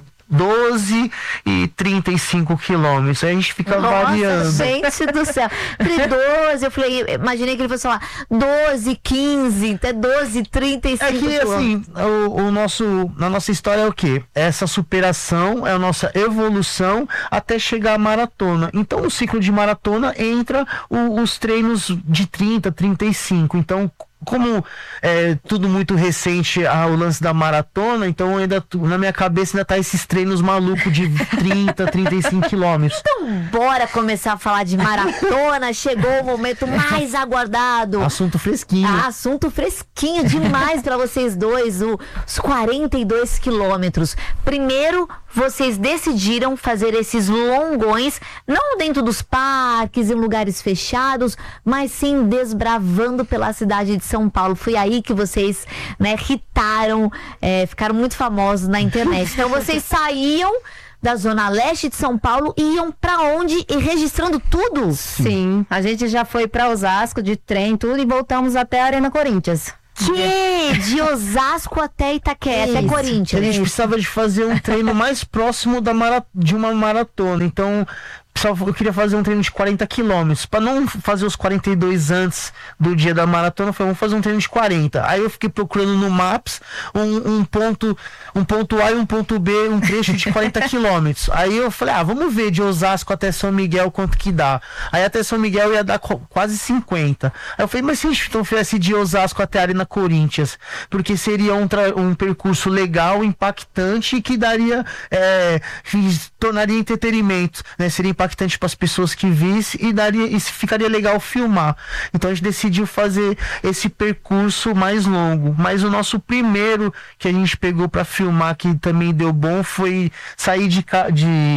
doze e trinta e cinco quilômetros. Aí a gente fica Nossa, variando. gente do céu. Entre doze, eu falei, imaginei que ele fosse falar doze, quinze, até doze, trinta e cinco. É que assim, o, o nosso, a nossa história é o quê? Essa superação, é a nossa evolução até chegar à maratona. Então no ciclo de maratona entra o, os treinos de trinta, trinta e cinco. Então, como é tudo muito recente ao lance da maratona, então ainda na minha cabeça ainda tá esses treinos malucos de trinta, trinta e cinco quilômetros. Então bora começar a falar de maratona. Chegou o momento mais aguardado. Assunto fresquinho. Ah, assunto fresquinho demais para vocês dois, o- os quarenta e dois quilômetros. Primeiro, vocês decidiram fazer esses longões, não dentro dos parques, em lugares fechados, mas sim desbravando pela cidade de São Paulo. Foi aí que vocês, né, hitaram, é, ficaram muito famosos na internet. Então vocês saíam da zona leste de São Paulo e iam pra onde? E registrando tudo? Sim, a gente já foi para Osasco de trem, tudo, e voltamos até a Arena Corinthians. Que? De Osasco até Itaquera, até Isso. A Corinthians. gente precisava de fazer um treino mais próximo da mara- de uma maratona. Então, só eu queria fazer um treino de quarenta quilômetros. Para não fazer os quarenta e dois antes do dia da maratona, eu falei, vamos fazer um treino de quarenta. Aí eu fiquei procurando no Maps um, um ponto um ponto A e um ponto B, um trecho de quarenta quilômetros. Aí eu falei, ah, vamos ver de Osasco até São Miguel quanto que dá. Aí até São Miguel ia dar qu- quase cinquenta. Aí eu falei, mas se a gente então fizesse de Osasco até a Arena Corinthians, porque seria um, tra- um percurso legal, impactante e que daria, é, que tornaria entretenimento, né? Seria impactante para as pessoas que vissem e daria, e ficaria legal filmar. Então a gente decidiu fazer esse percurso mais longo. Mas o nosso primeiro que a gente pegou para filmar, que também deu bom, foi sair de, ca- de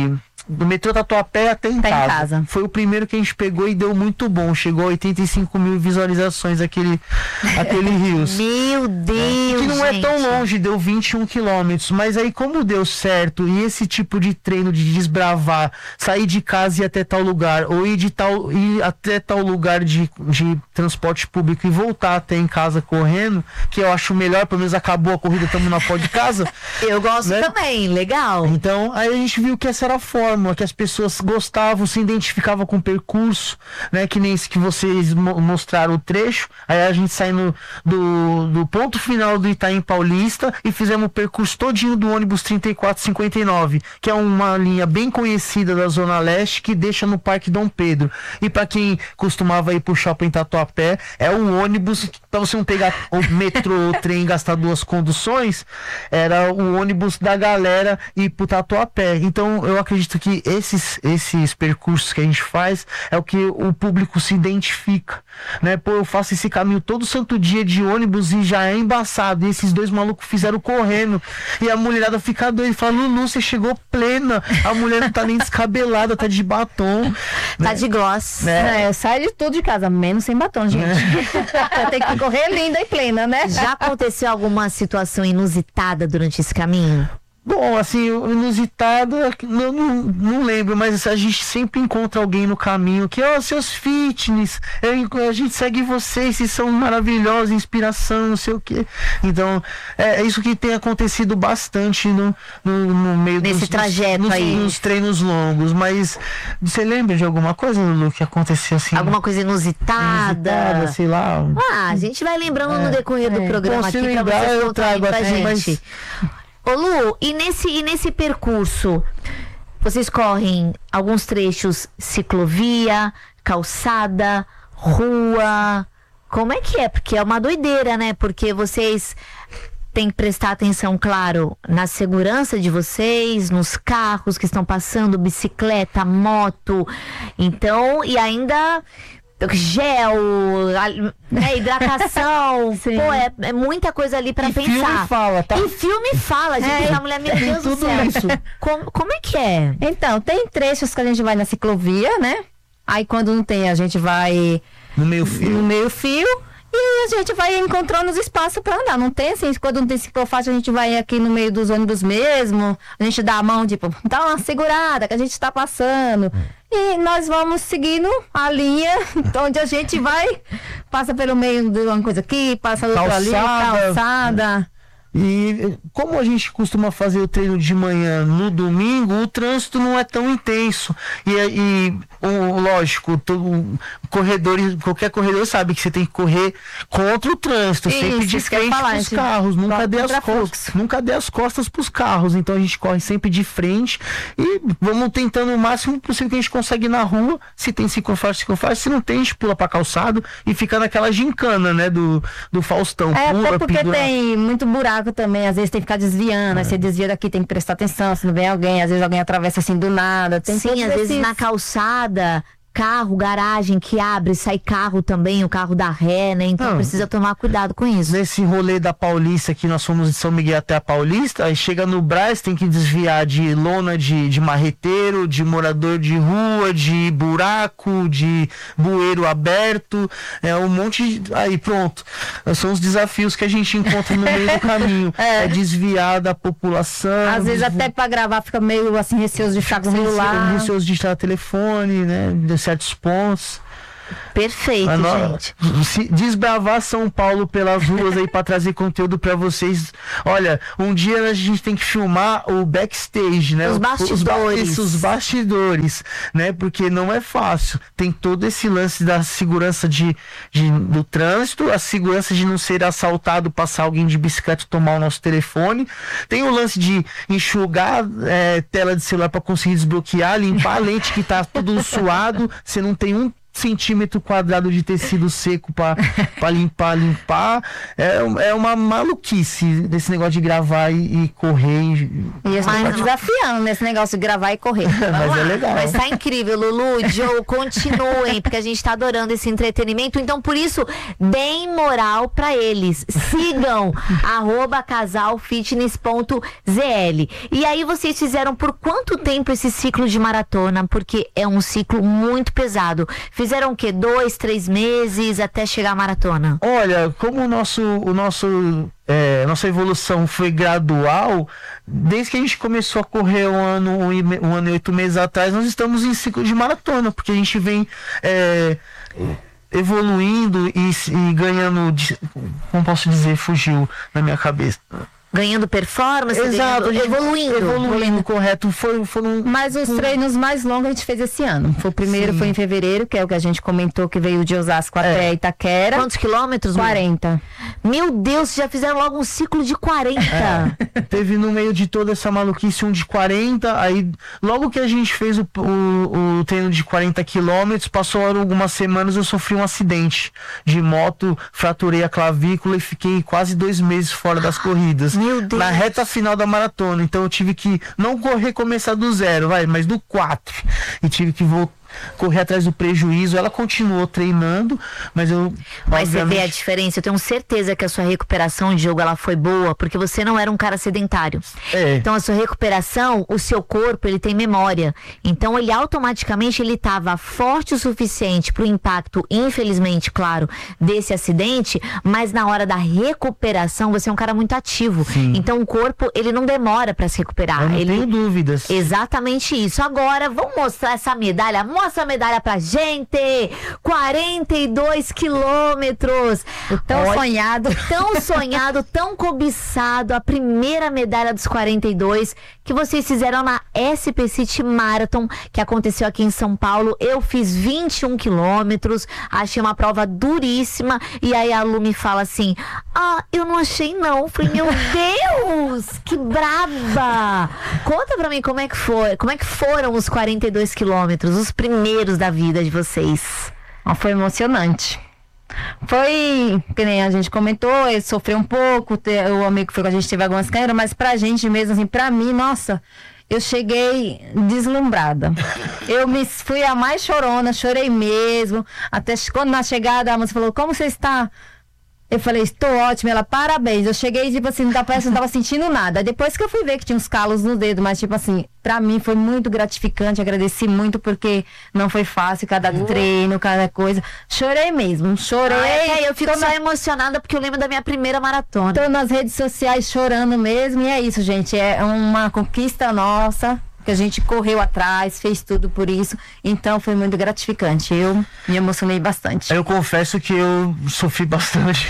do metrô Tatuapé até em, Até em casa. casa. Foi o primeiro que a gente pegou e deu muito bom. Chegou a oitenta e cinco mil visualizações aquele, aquele Rios. Meu Deus, Que não é tão gente. longe, deu vinte e um quilômetros. Mas aí, como deu certo, e esse tipo de treino de desbravar, sair de casa e ir até tal lugar, ou ir, de tal, ir até tal lugar de, de transporte público e voltar até em casa correndo, que eu acho melhor, pelo menos acabou a corrida, estamos na pó de casa. Eu gosto né? também, legal. Então, aí a gente viu que essa era a fórmula, que as pessoas gostavam, se identificavam com o percurso, né? Que nem esse que vocês mo- mostraram o trecho. Aí a gente saindo do, do ponto final do Itaim Paulista e fizemos o percurso todinho do ônibus trinta e quatro cinquenta e nove, que é uma linha bem conhecida da Zona Leste, que deixa no Parque Dom Pedro. E para quem costumava ir pro Shopping Tatuapé, é um ônibus, para você não pegar o metrô, o trem e gastar duas conduções, era o ônibus da galera ir pro Tatuapé. Então eu acredito que esses, esses percursos que a gente faz é o que o público se identifica, né? Pô, eu faço esse caminho todo santo dia de ônibus e já é embaçado. E esses dois malucos fizeram correndo. E a mulherada fica doida e fala: Lulu, você chegou plena. A mulher não tá nem descabelada, tá de batom. Tá de gloss. É, eu saio de tudo de casa, menos sem batom, gente. Eu tenho que correr linda e plena, né? Já aconteceu alguma situação inusitada durante esse caminho? Bom, assim, inusitado, eu não, não lembro, mas a gente sempre encontra alguém no caminho que, ó, seus fitness, eu, a gente segue vocês, vocês são maravilhosos, inspiração, não sei o quê. Então, é, é isso que tem acontecido bastante no, no, no meio Nesse dos, trajeto nos, aí. nos treinos longos. Mas você lembra de alguma coisa, Lulu, que aconteceu assim? Alguma coisa inusitada? inusitada, sei lá. Ah, a gente vai lembrando no decorrer do é. programa Bom, se aqui pra lembrar, vocês eu contarem trago pra assim, gente. Ô Lu, e nesse, e nesse percurso, vocês correm alguns trechos ciclovia, calçada, rua, como é que é? Porque é uma doideira, né? Porque vocês têm que prestar atenção, claro, na segurança de vocês, nos carros que estão passando, bicicleta, moto, então, e ainda... gel, a- né, hidratação, Sim. pô, é, é muita coisa ali pra E pensar. filme fala, tá? E filme fala, gente, É, a mulher, meu tem Deus do tudo céu. isso. Como, como é que é? Então, tem trechos que a gente vai na ciclovia, né? Aí quando não tem, a gente vai No meio fio. no meio fio e a gente vai encontrando os espaços para andar. Não tem assim, quando não tem ciclofaixa, a gente vai aqui no meio dos ônibus mesmo, a gente dá a mão, tipo, dá uma segurada que a gente tá passando. E nós vamos seguindo a linha onde a gente vai, passa pelo meio de uma coisa aqui, passa do outro ali, Calçada. calçada. E como a gente costuma fazer o treino de manhã no domingo, o trânsito não é tão intenso. E, e o, lógico, todo, corredor, qualquer corredor sabe que você tem que correr contra o trânsito, Isso, sempre de isso que eu ia frente falar, para os gente. carros, nunca Corre dê as contra costas, fluxo. nunca dê as costas para os carros. Então a gente corre sempre de frente e vamos tentando o máximo possível que a gente consegue na rua. Se tem ciclofaixa, ciclofaixa, se não tem, a gente pula para calçado e fica naquela gincana, né, do, do Faustão. É, Pula, até porque pendura- tem muito buraco também, às vezes tem que ficar desviando, aí você desvia daqui, tem que prestar atenção, se não vem alguém, às vezes alguém atravessa assim do nada. Tem Sim, todos às vezes esses- na calçada, carro, garagem que abre, sai carro também, o carro da ré, né? Então Não. precisa tomar cuidado com isso. Nesse rolê da Paulista, que nós fomos de São Miguel até a Paulista, aí chega no Brás, tem que desviar de lona de, de marreteiro, de morador de rua, de buraco, de bueiro aberto, é um monte de... Aí pronto, são os desafios que a gente encontra no meio do caminho. É, desviar da população. Às vezes até pra gravar fica meio assim, receoso de ficar com o celular. Receoso de estar telefone, né, de certos pontos. Perfeito, A no- gente. se desbravar São Paulo pelas ruas aí pra trazer conteúdo pra vocês. Olha, um dia a gente tem que filmar o backstage, né? Os O- ba- bastidores. isso, os bastidores, né? Porque não é fácil. Tem todo esse lance da segurança de, de- do trânsito, a segurança de não ser assaltado, passar alguém de bicicleta e tomar o nosso telefone. Tem o lance de enxugar é, tela de celular pra conseguir desbloquear, limpar a lente que tá tudo suado. Você não tem um centímetro quadrado de tecido seco pra, pra limpar, limpar. É, é uma maluquice desse negócio de gravar e, e correr. E, E a gente tá desafiando nesse negócio de gravar e correr. mas é legal. Mas tá incrível, Lulu, Joe, continuem, porque a gente tá adorando esse entretenimento. Então, por isso, deem moral pra eles. Sigam arroba casalfitness.zl. E aí, vocês fizeram por quanto tempo esse ciclo de maratona? Porque é um ciclo muito pesado. Fizeram o quê? Dois, três meses até chegar à maratona? Olha, como o nosso, o nosso, é, nossa evolução foi gradual, desde que a gente começou a correr um ano, e me- um ano e oito meses atrás, nós estamos em ciclo de maratona, porque a gente vem é, evoluindo e, se- e ganhando, de- como posso dizer, fugiu na minha cabeça. Ganhando performance, Exato, ganhando- evoluindo. Evoluindo, correto. Foi, foram Mas os treinos mais longos a gente fez esse ano. Foi o primeiro, Sim. foi em fevereiro, que é o que a gente comentou, que veio de Osasco até Itaquera. Quantos quilômetros? Lu? quarenta. Meu Deus, já fizeram logo um ciclo de quarenta. Teve no meio de toda essa maluquice um de quarenta, aí logo que a gente fez o, o, o treino de quarenta quilômetros, passou algumas semanas, eu sofri um acidente de moto, fraturei a clavícula e fiquei quase dois meses fora das corridas. Meu Deus. Na reta final da maratona, então eu tive que não correr, começar do zero, vai, mas do quatro, e tive que voltar. Correr atrás do prejuízo. Ela continuou treinando, mas eu Mas você vê a obviamente, diferença. Eu tenho certeza que a sua recuperação, Diogo, ela foi boa, porque você não era um cara sedentário. É. Então a sua recuperação, o seu corpo, ele tem memória. Então ele automaticamente ele estava forte o suficiente para o impacto, infelizmente, claro, desse acidente, mas na hora da recuperação você é um cara muito ativo. Sim. Então o corpo, ele não demora para se recuperar. eu não ele tenho dúvidas. Exatamente isso. Agora, vamos mostrar essa medalha. Mostra a medalha pra gente. quarenta e dois quilômetros. O tão Olha, sonhado. Tão sonhado, tão cobiçado. A primeira medalha dos quarenta e dois que vocês fizeram na S P City Marathon, que aconteceu aqui em São Paulo. Eu fiz vinte e um quilômetros. Achei uma prova duríssima. E aí a Lu me fala assim: ah, eu não achei não. Eu falei, meu Deus, que braba. Conta pra mim como é que foi. Como é que foram os quarenta e dois quilômetros, os primeiros da vida de vocês? Ah, foi emocionante. Foi, que nem a gente comentou, ele sofreu um pouco, te- o amigo foi que a gente teve algumas câimbras, mas pra gente mesmo, assim, pra mim, nossa, eu cheguei deslumbrada. Eu me fui a mais chorona, chorei mesmo. Até quando na chegada a moça falou, como você está? Eu falei, estou ótima. Ela, parabéns. Eu cheguei, tipo assim, não parece que não tava sentindo nada. Depois que eu fui ver que tinha uns calos no dedo, mas, tipo assim, pra mim foi muito gratificante. Agradeci muito porque não foi fácil, cada treino, cada coisa. Chorei mesmo, chorei. É, eu fico Tô só na- emocionada porque eu lembro da minha primeira maratona. Tô nas redes sociais chorando mesmo. E é isso, gente. É uma conquista nossa. Que a gente correu atrás, fez tudo por isso. Então foi muito gratificante. Eu me emocionei bastante. Eu confesso que eu sofri bastante.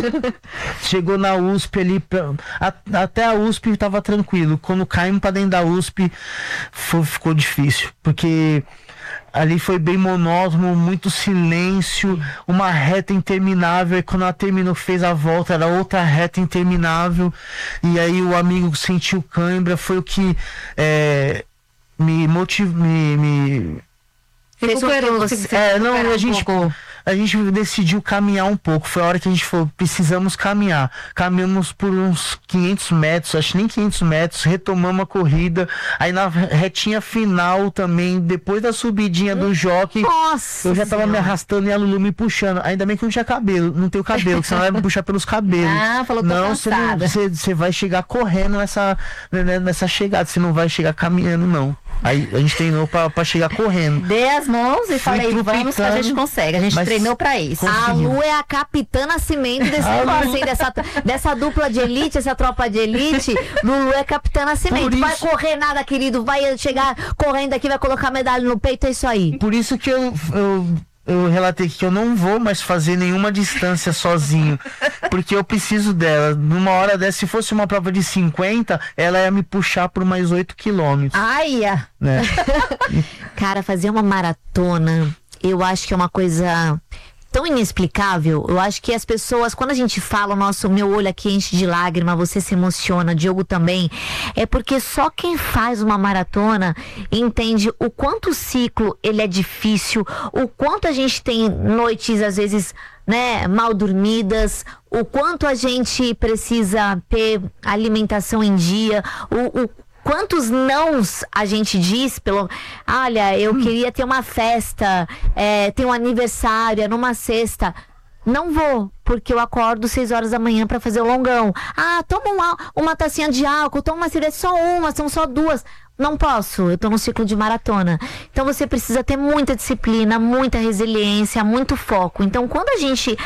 Chegou na U S P ali, pra- a- até a U S P tava tranquilo. Quando caímos pra dentro da U S P, foi- ficou difícil. Porque ali foi bem monótono, muito silêncio, uma reta interminável. E quando ela terminou, fez a volta, era outra reta interminável. E aí o amigo sentiu cãibra, foi o que é, me motivou, me, me Fez com que Recuperou, você se é, não, recuperar a um gente, pouco. a gente decidiu caminhar um pouco. Foi a hora que a gente falou, precisamos caminhar. Caminhamos por uns quinhentos metros, acho que nem quinhentos metros, retomamos a corrida. Aí na retinha final também, depois da subidinha do jockey, Nossa eu já tava me Senhora. arrastando e a Lulu me puxando. Ainda bem que não tinha cabelo, não tenho cabelo, que senão ela vai me puxar pelos cabelos. Ah, falou, tô não, você não, cansada. você, você vai chegar correndo nessa, né, nessa chegada, você não vai chegar caminhando, não. Aí a gente treinou pra, pra chegar correndo. Dei as mãos e Fui falei, vamos que a gente trupicando, consegue. A gente mas treinou pra isso. A conseguiu. Lu é a capitã Nascimento desse A Lu- negócio, hein? Dessa, dessa dupla de elite, essa tropa de elite. Lulu é capitã Nascimento. Por Vai isso- correr nada, querido. Vai chegar correndo aqui, vai colocar medalha no peito, é isso aí. Por isso que eu, eu, eu relatei que eu não vou mais fazer nenhuma distância sozinho. Porque eu preciso dela. Numa hora dessa, se fosse uma prova de cinquenta, ela ia me puxar por mais oito quilômetros. Ai, ah, Né? Cara, fazer uma maratona, eu acho que é uma coisa tão inexplicável. Eu acho que as pessoas, quando a gente fala, nosso meu olho aqui enche de lágrima, você se emociona, Diogo também, é porque só quem faz uma maratona entende o quanto o ciclo ele é difícil, o quanto a gente tem noites às vezes, né, mal dormidas, o quanto a gente precisa ter alimentação em dia, o, o quantos nãos a gente diz pelo... Olha, eu hum. queria ter uma festa, é, ter um aniversário, é numa sexta. Não vou, porque eu acordo seis horas da manhã pra fazer o longão. Ah, toma uma, uma tacinha de álcool, toma uma cerveja, só uma, são só duas. Não posso, eu tô no ciclo de maratona. Então você precisa ter muita disciplina, muita resiliência, muito foco. Então quando a gente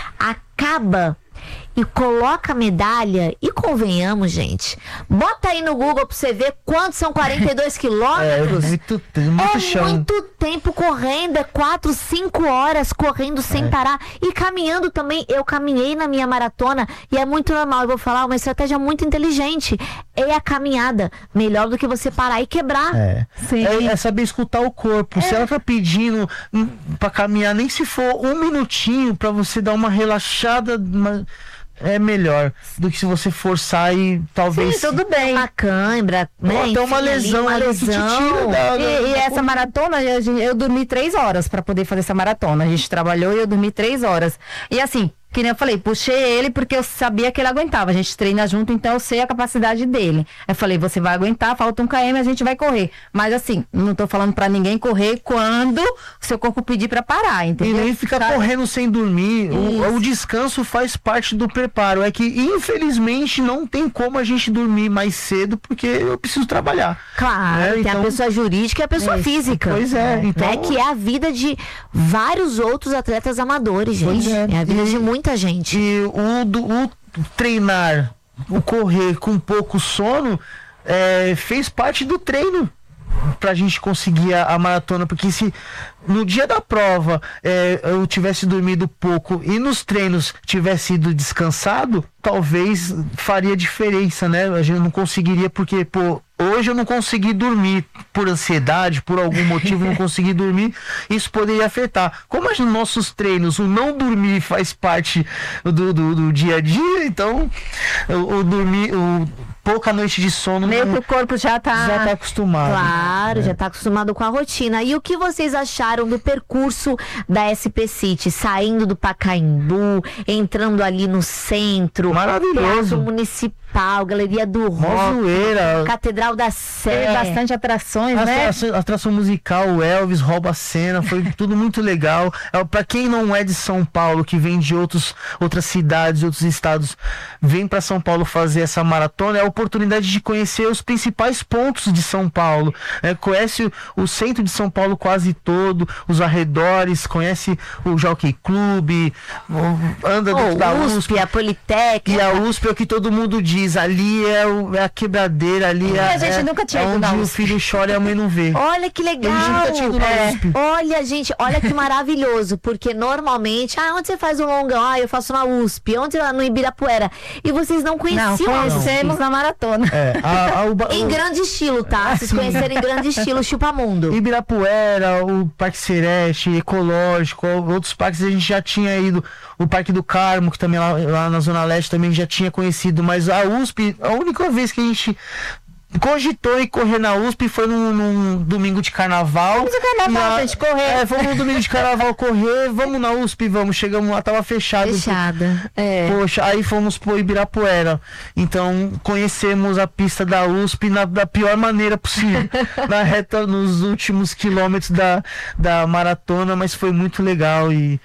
acaba e coloca a medalha, e convenhamos, gente, bota aí no Google pra você ver quantos são quarenta e dois quilômetros. É, muito, muito é chão. muito tempo correndo, é quatro, cinco horas correndo sem É. parar. E caminhando também, eu caminhei na minha maratona, e é muito normal, eu vou falar, uma estratégia muito inteligente, é a caminhada, melhor do que você parar e quebrar. É. Sim. É, é saber escutar o corpo. Se ela tá pedindo hum, pra caminhar, nem se for um minutinho pra você dar uma relaxada, uma- é melhor do que se você forçar e talvez. Sim, tudo bem. Uma cãibra, né? Ou até uma Enfim, ali, lesão uma ali que te tira lesão. da- E, e essa maratona, eu, eu dormi três horas pra poder fazer essa maratona. A gente trabalhou e eu dormi três horas. E assim, que nem eu falei, puxei ele porque eu sabia que ele aguentava. A gente treina junto, então eu sei a capacidade dele. Eu falei, você vai aguentar, falta um quilômetro, a gente vai correr. Mas assim, não tô falando pra ninguém correr quando o seu corpo pedir pra parar, E entendeu? nem ficar Sabe? correndo sem dormir. O, Isso. o descanso faz parte do preparo. É que, infelizmente, não tem como a gente dormir mais cedo porque eu preciso trabalhar. Claro, É, tem então- a pessoa jurídica e a pessoa Isso. física. Pois é, então- Né, que é a vida de vários outros atletas amadores, gente. Pois é. É a vida E- de muita gente. E o, do- o treinar, o correr com pouco sono, é, fez parte do treino pra gente conseguir a, a maratona, porque se no dia da prova é, eu tivesse dormido pouco e nos treinos tivesse ido descansado, talvez faria diferença, né? A gente não conseguiria, porque, pô, hoje eu não consegui dormir por ansiedade, por algum motivo não consegui dormir, isso poderia afetar. Como os nossos treinos, o não dormir faz parte do, do, do dia a dia, então o, o dormir, o pouca noite de sono Meio não- que o corpo já tá... já tá acostumado. Claro, É. já tá acostumado com a rotina. E o que vocês acharam do percurso da S P City? Saindo do Pacaembu, entrando ali no centro. Maravilhoso. Teatro Municipal, Galeria do Mó Rock, zoeira. Catedral da Teve Sé. bastante atrações, A, né? a- a atração musical, o Elvis rouba a cena, foi tudo muito legal. É, pra quem não é de São Paulo, que vem de outros, outras cidades, outros estados, vem pra São Paulo fazer essa maratona, é a oportunidade de conhecer os principais pontos de São Paulo. É, conhece o, o centro de São Paulo quase todo, os arredores, conhece o Jockey Club, o- anda dentro da Oh, U S P. U S P, a Politécnica. E a U S P é o que todo mundo diz, ali é, o- é a quebradeira, ali é, a gente é- nunca tinha é ido onde na o U S P. filho chora e a mãe não vê. Olha que legal. Eu nunca tinha ido na É. U S P. Olha, gente, olha que maravilhoso. Porque normalmente, ah, onde você faz o longão? Ah, eu faço na U S P. Onde lá no Ibirapuera? E vocês não Não, conheciam a U S P. conhecemos na maratona. É, a, a, o, ba- Em o- grande estilo, tá? Vocês conhecerem em grande estilo, Chupamundo. Ibirapuera, o Parque Sereste, Ecológico, outros parques a gente já tinha ido. O Parque do Carmo, que também lá, lá na Zona Leste também já tinha conhecido. Mas a U S P, a única vez que a gente cogitou em correr na U S P foi num, num domingo de carnaval. Vamos no carnaval, E a- gente, correr. É, vamos no domingo de carnaval correr, vamos na U S P, vamos. Chegamos lá, tava fechado. Fechada. É. Poxa, aí fomos pro Ibirapuera. Então conhecemos a pista da U S P na, da pior maneira possível. Na reta, nos últimos quilômetros da, da maratona, mas foi muito legal. E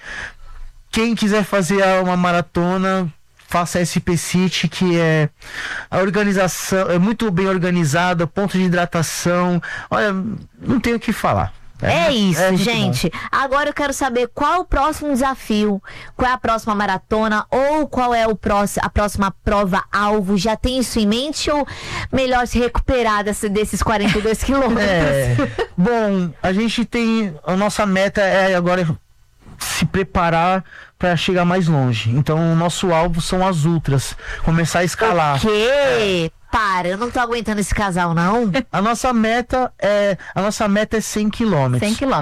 quem quiser fazer a- uma maratona, faça a S P City, que é a organização, é muito bem organizada, ponto de hidratação. Olha, não tenho o que falar. É isso, muito gente. Agora eu quero saber qual é o próximo desafio, qual é a próxima maratona ou qual é o próximo, a próxima prova-alvo. Já tem isso em mente ou melhor se recuperar desse, desses quarenta e dois quilômetros? É, bom, a gente tem. A nossa meta é agora se preparar para chegar mais longe. Então, o nosso alvo são as ultras. Começar a escalar. Que? Para, eu não tô aguentando esse casal, não. A nossa meta é. A nossa meta é cem quilômetros. cem quilômetros.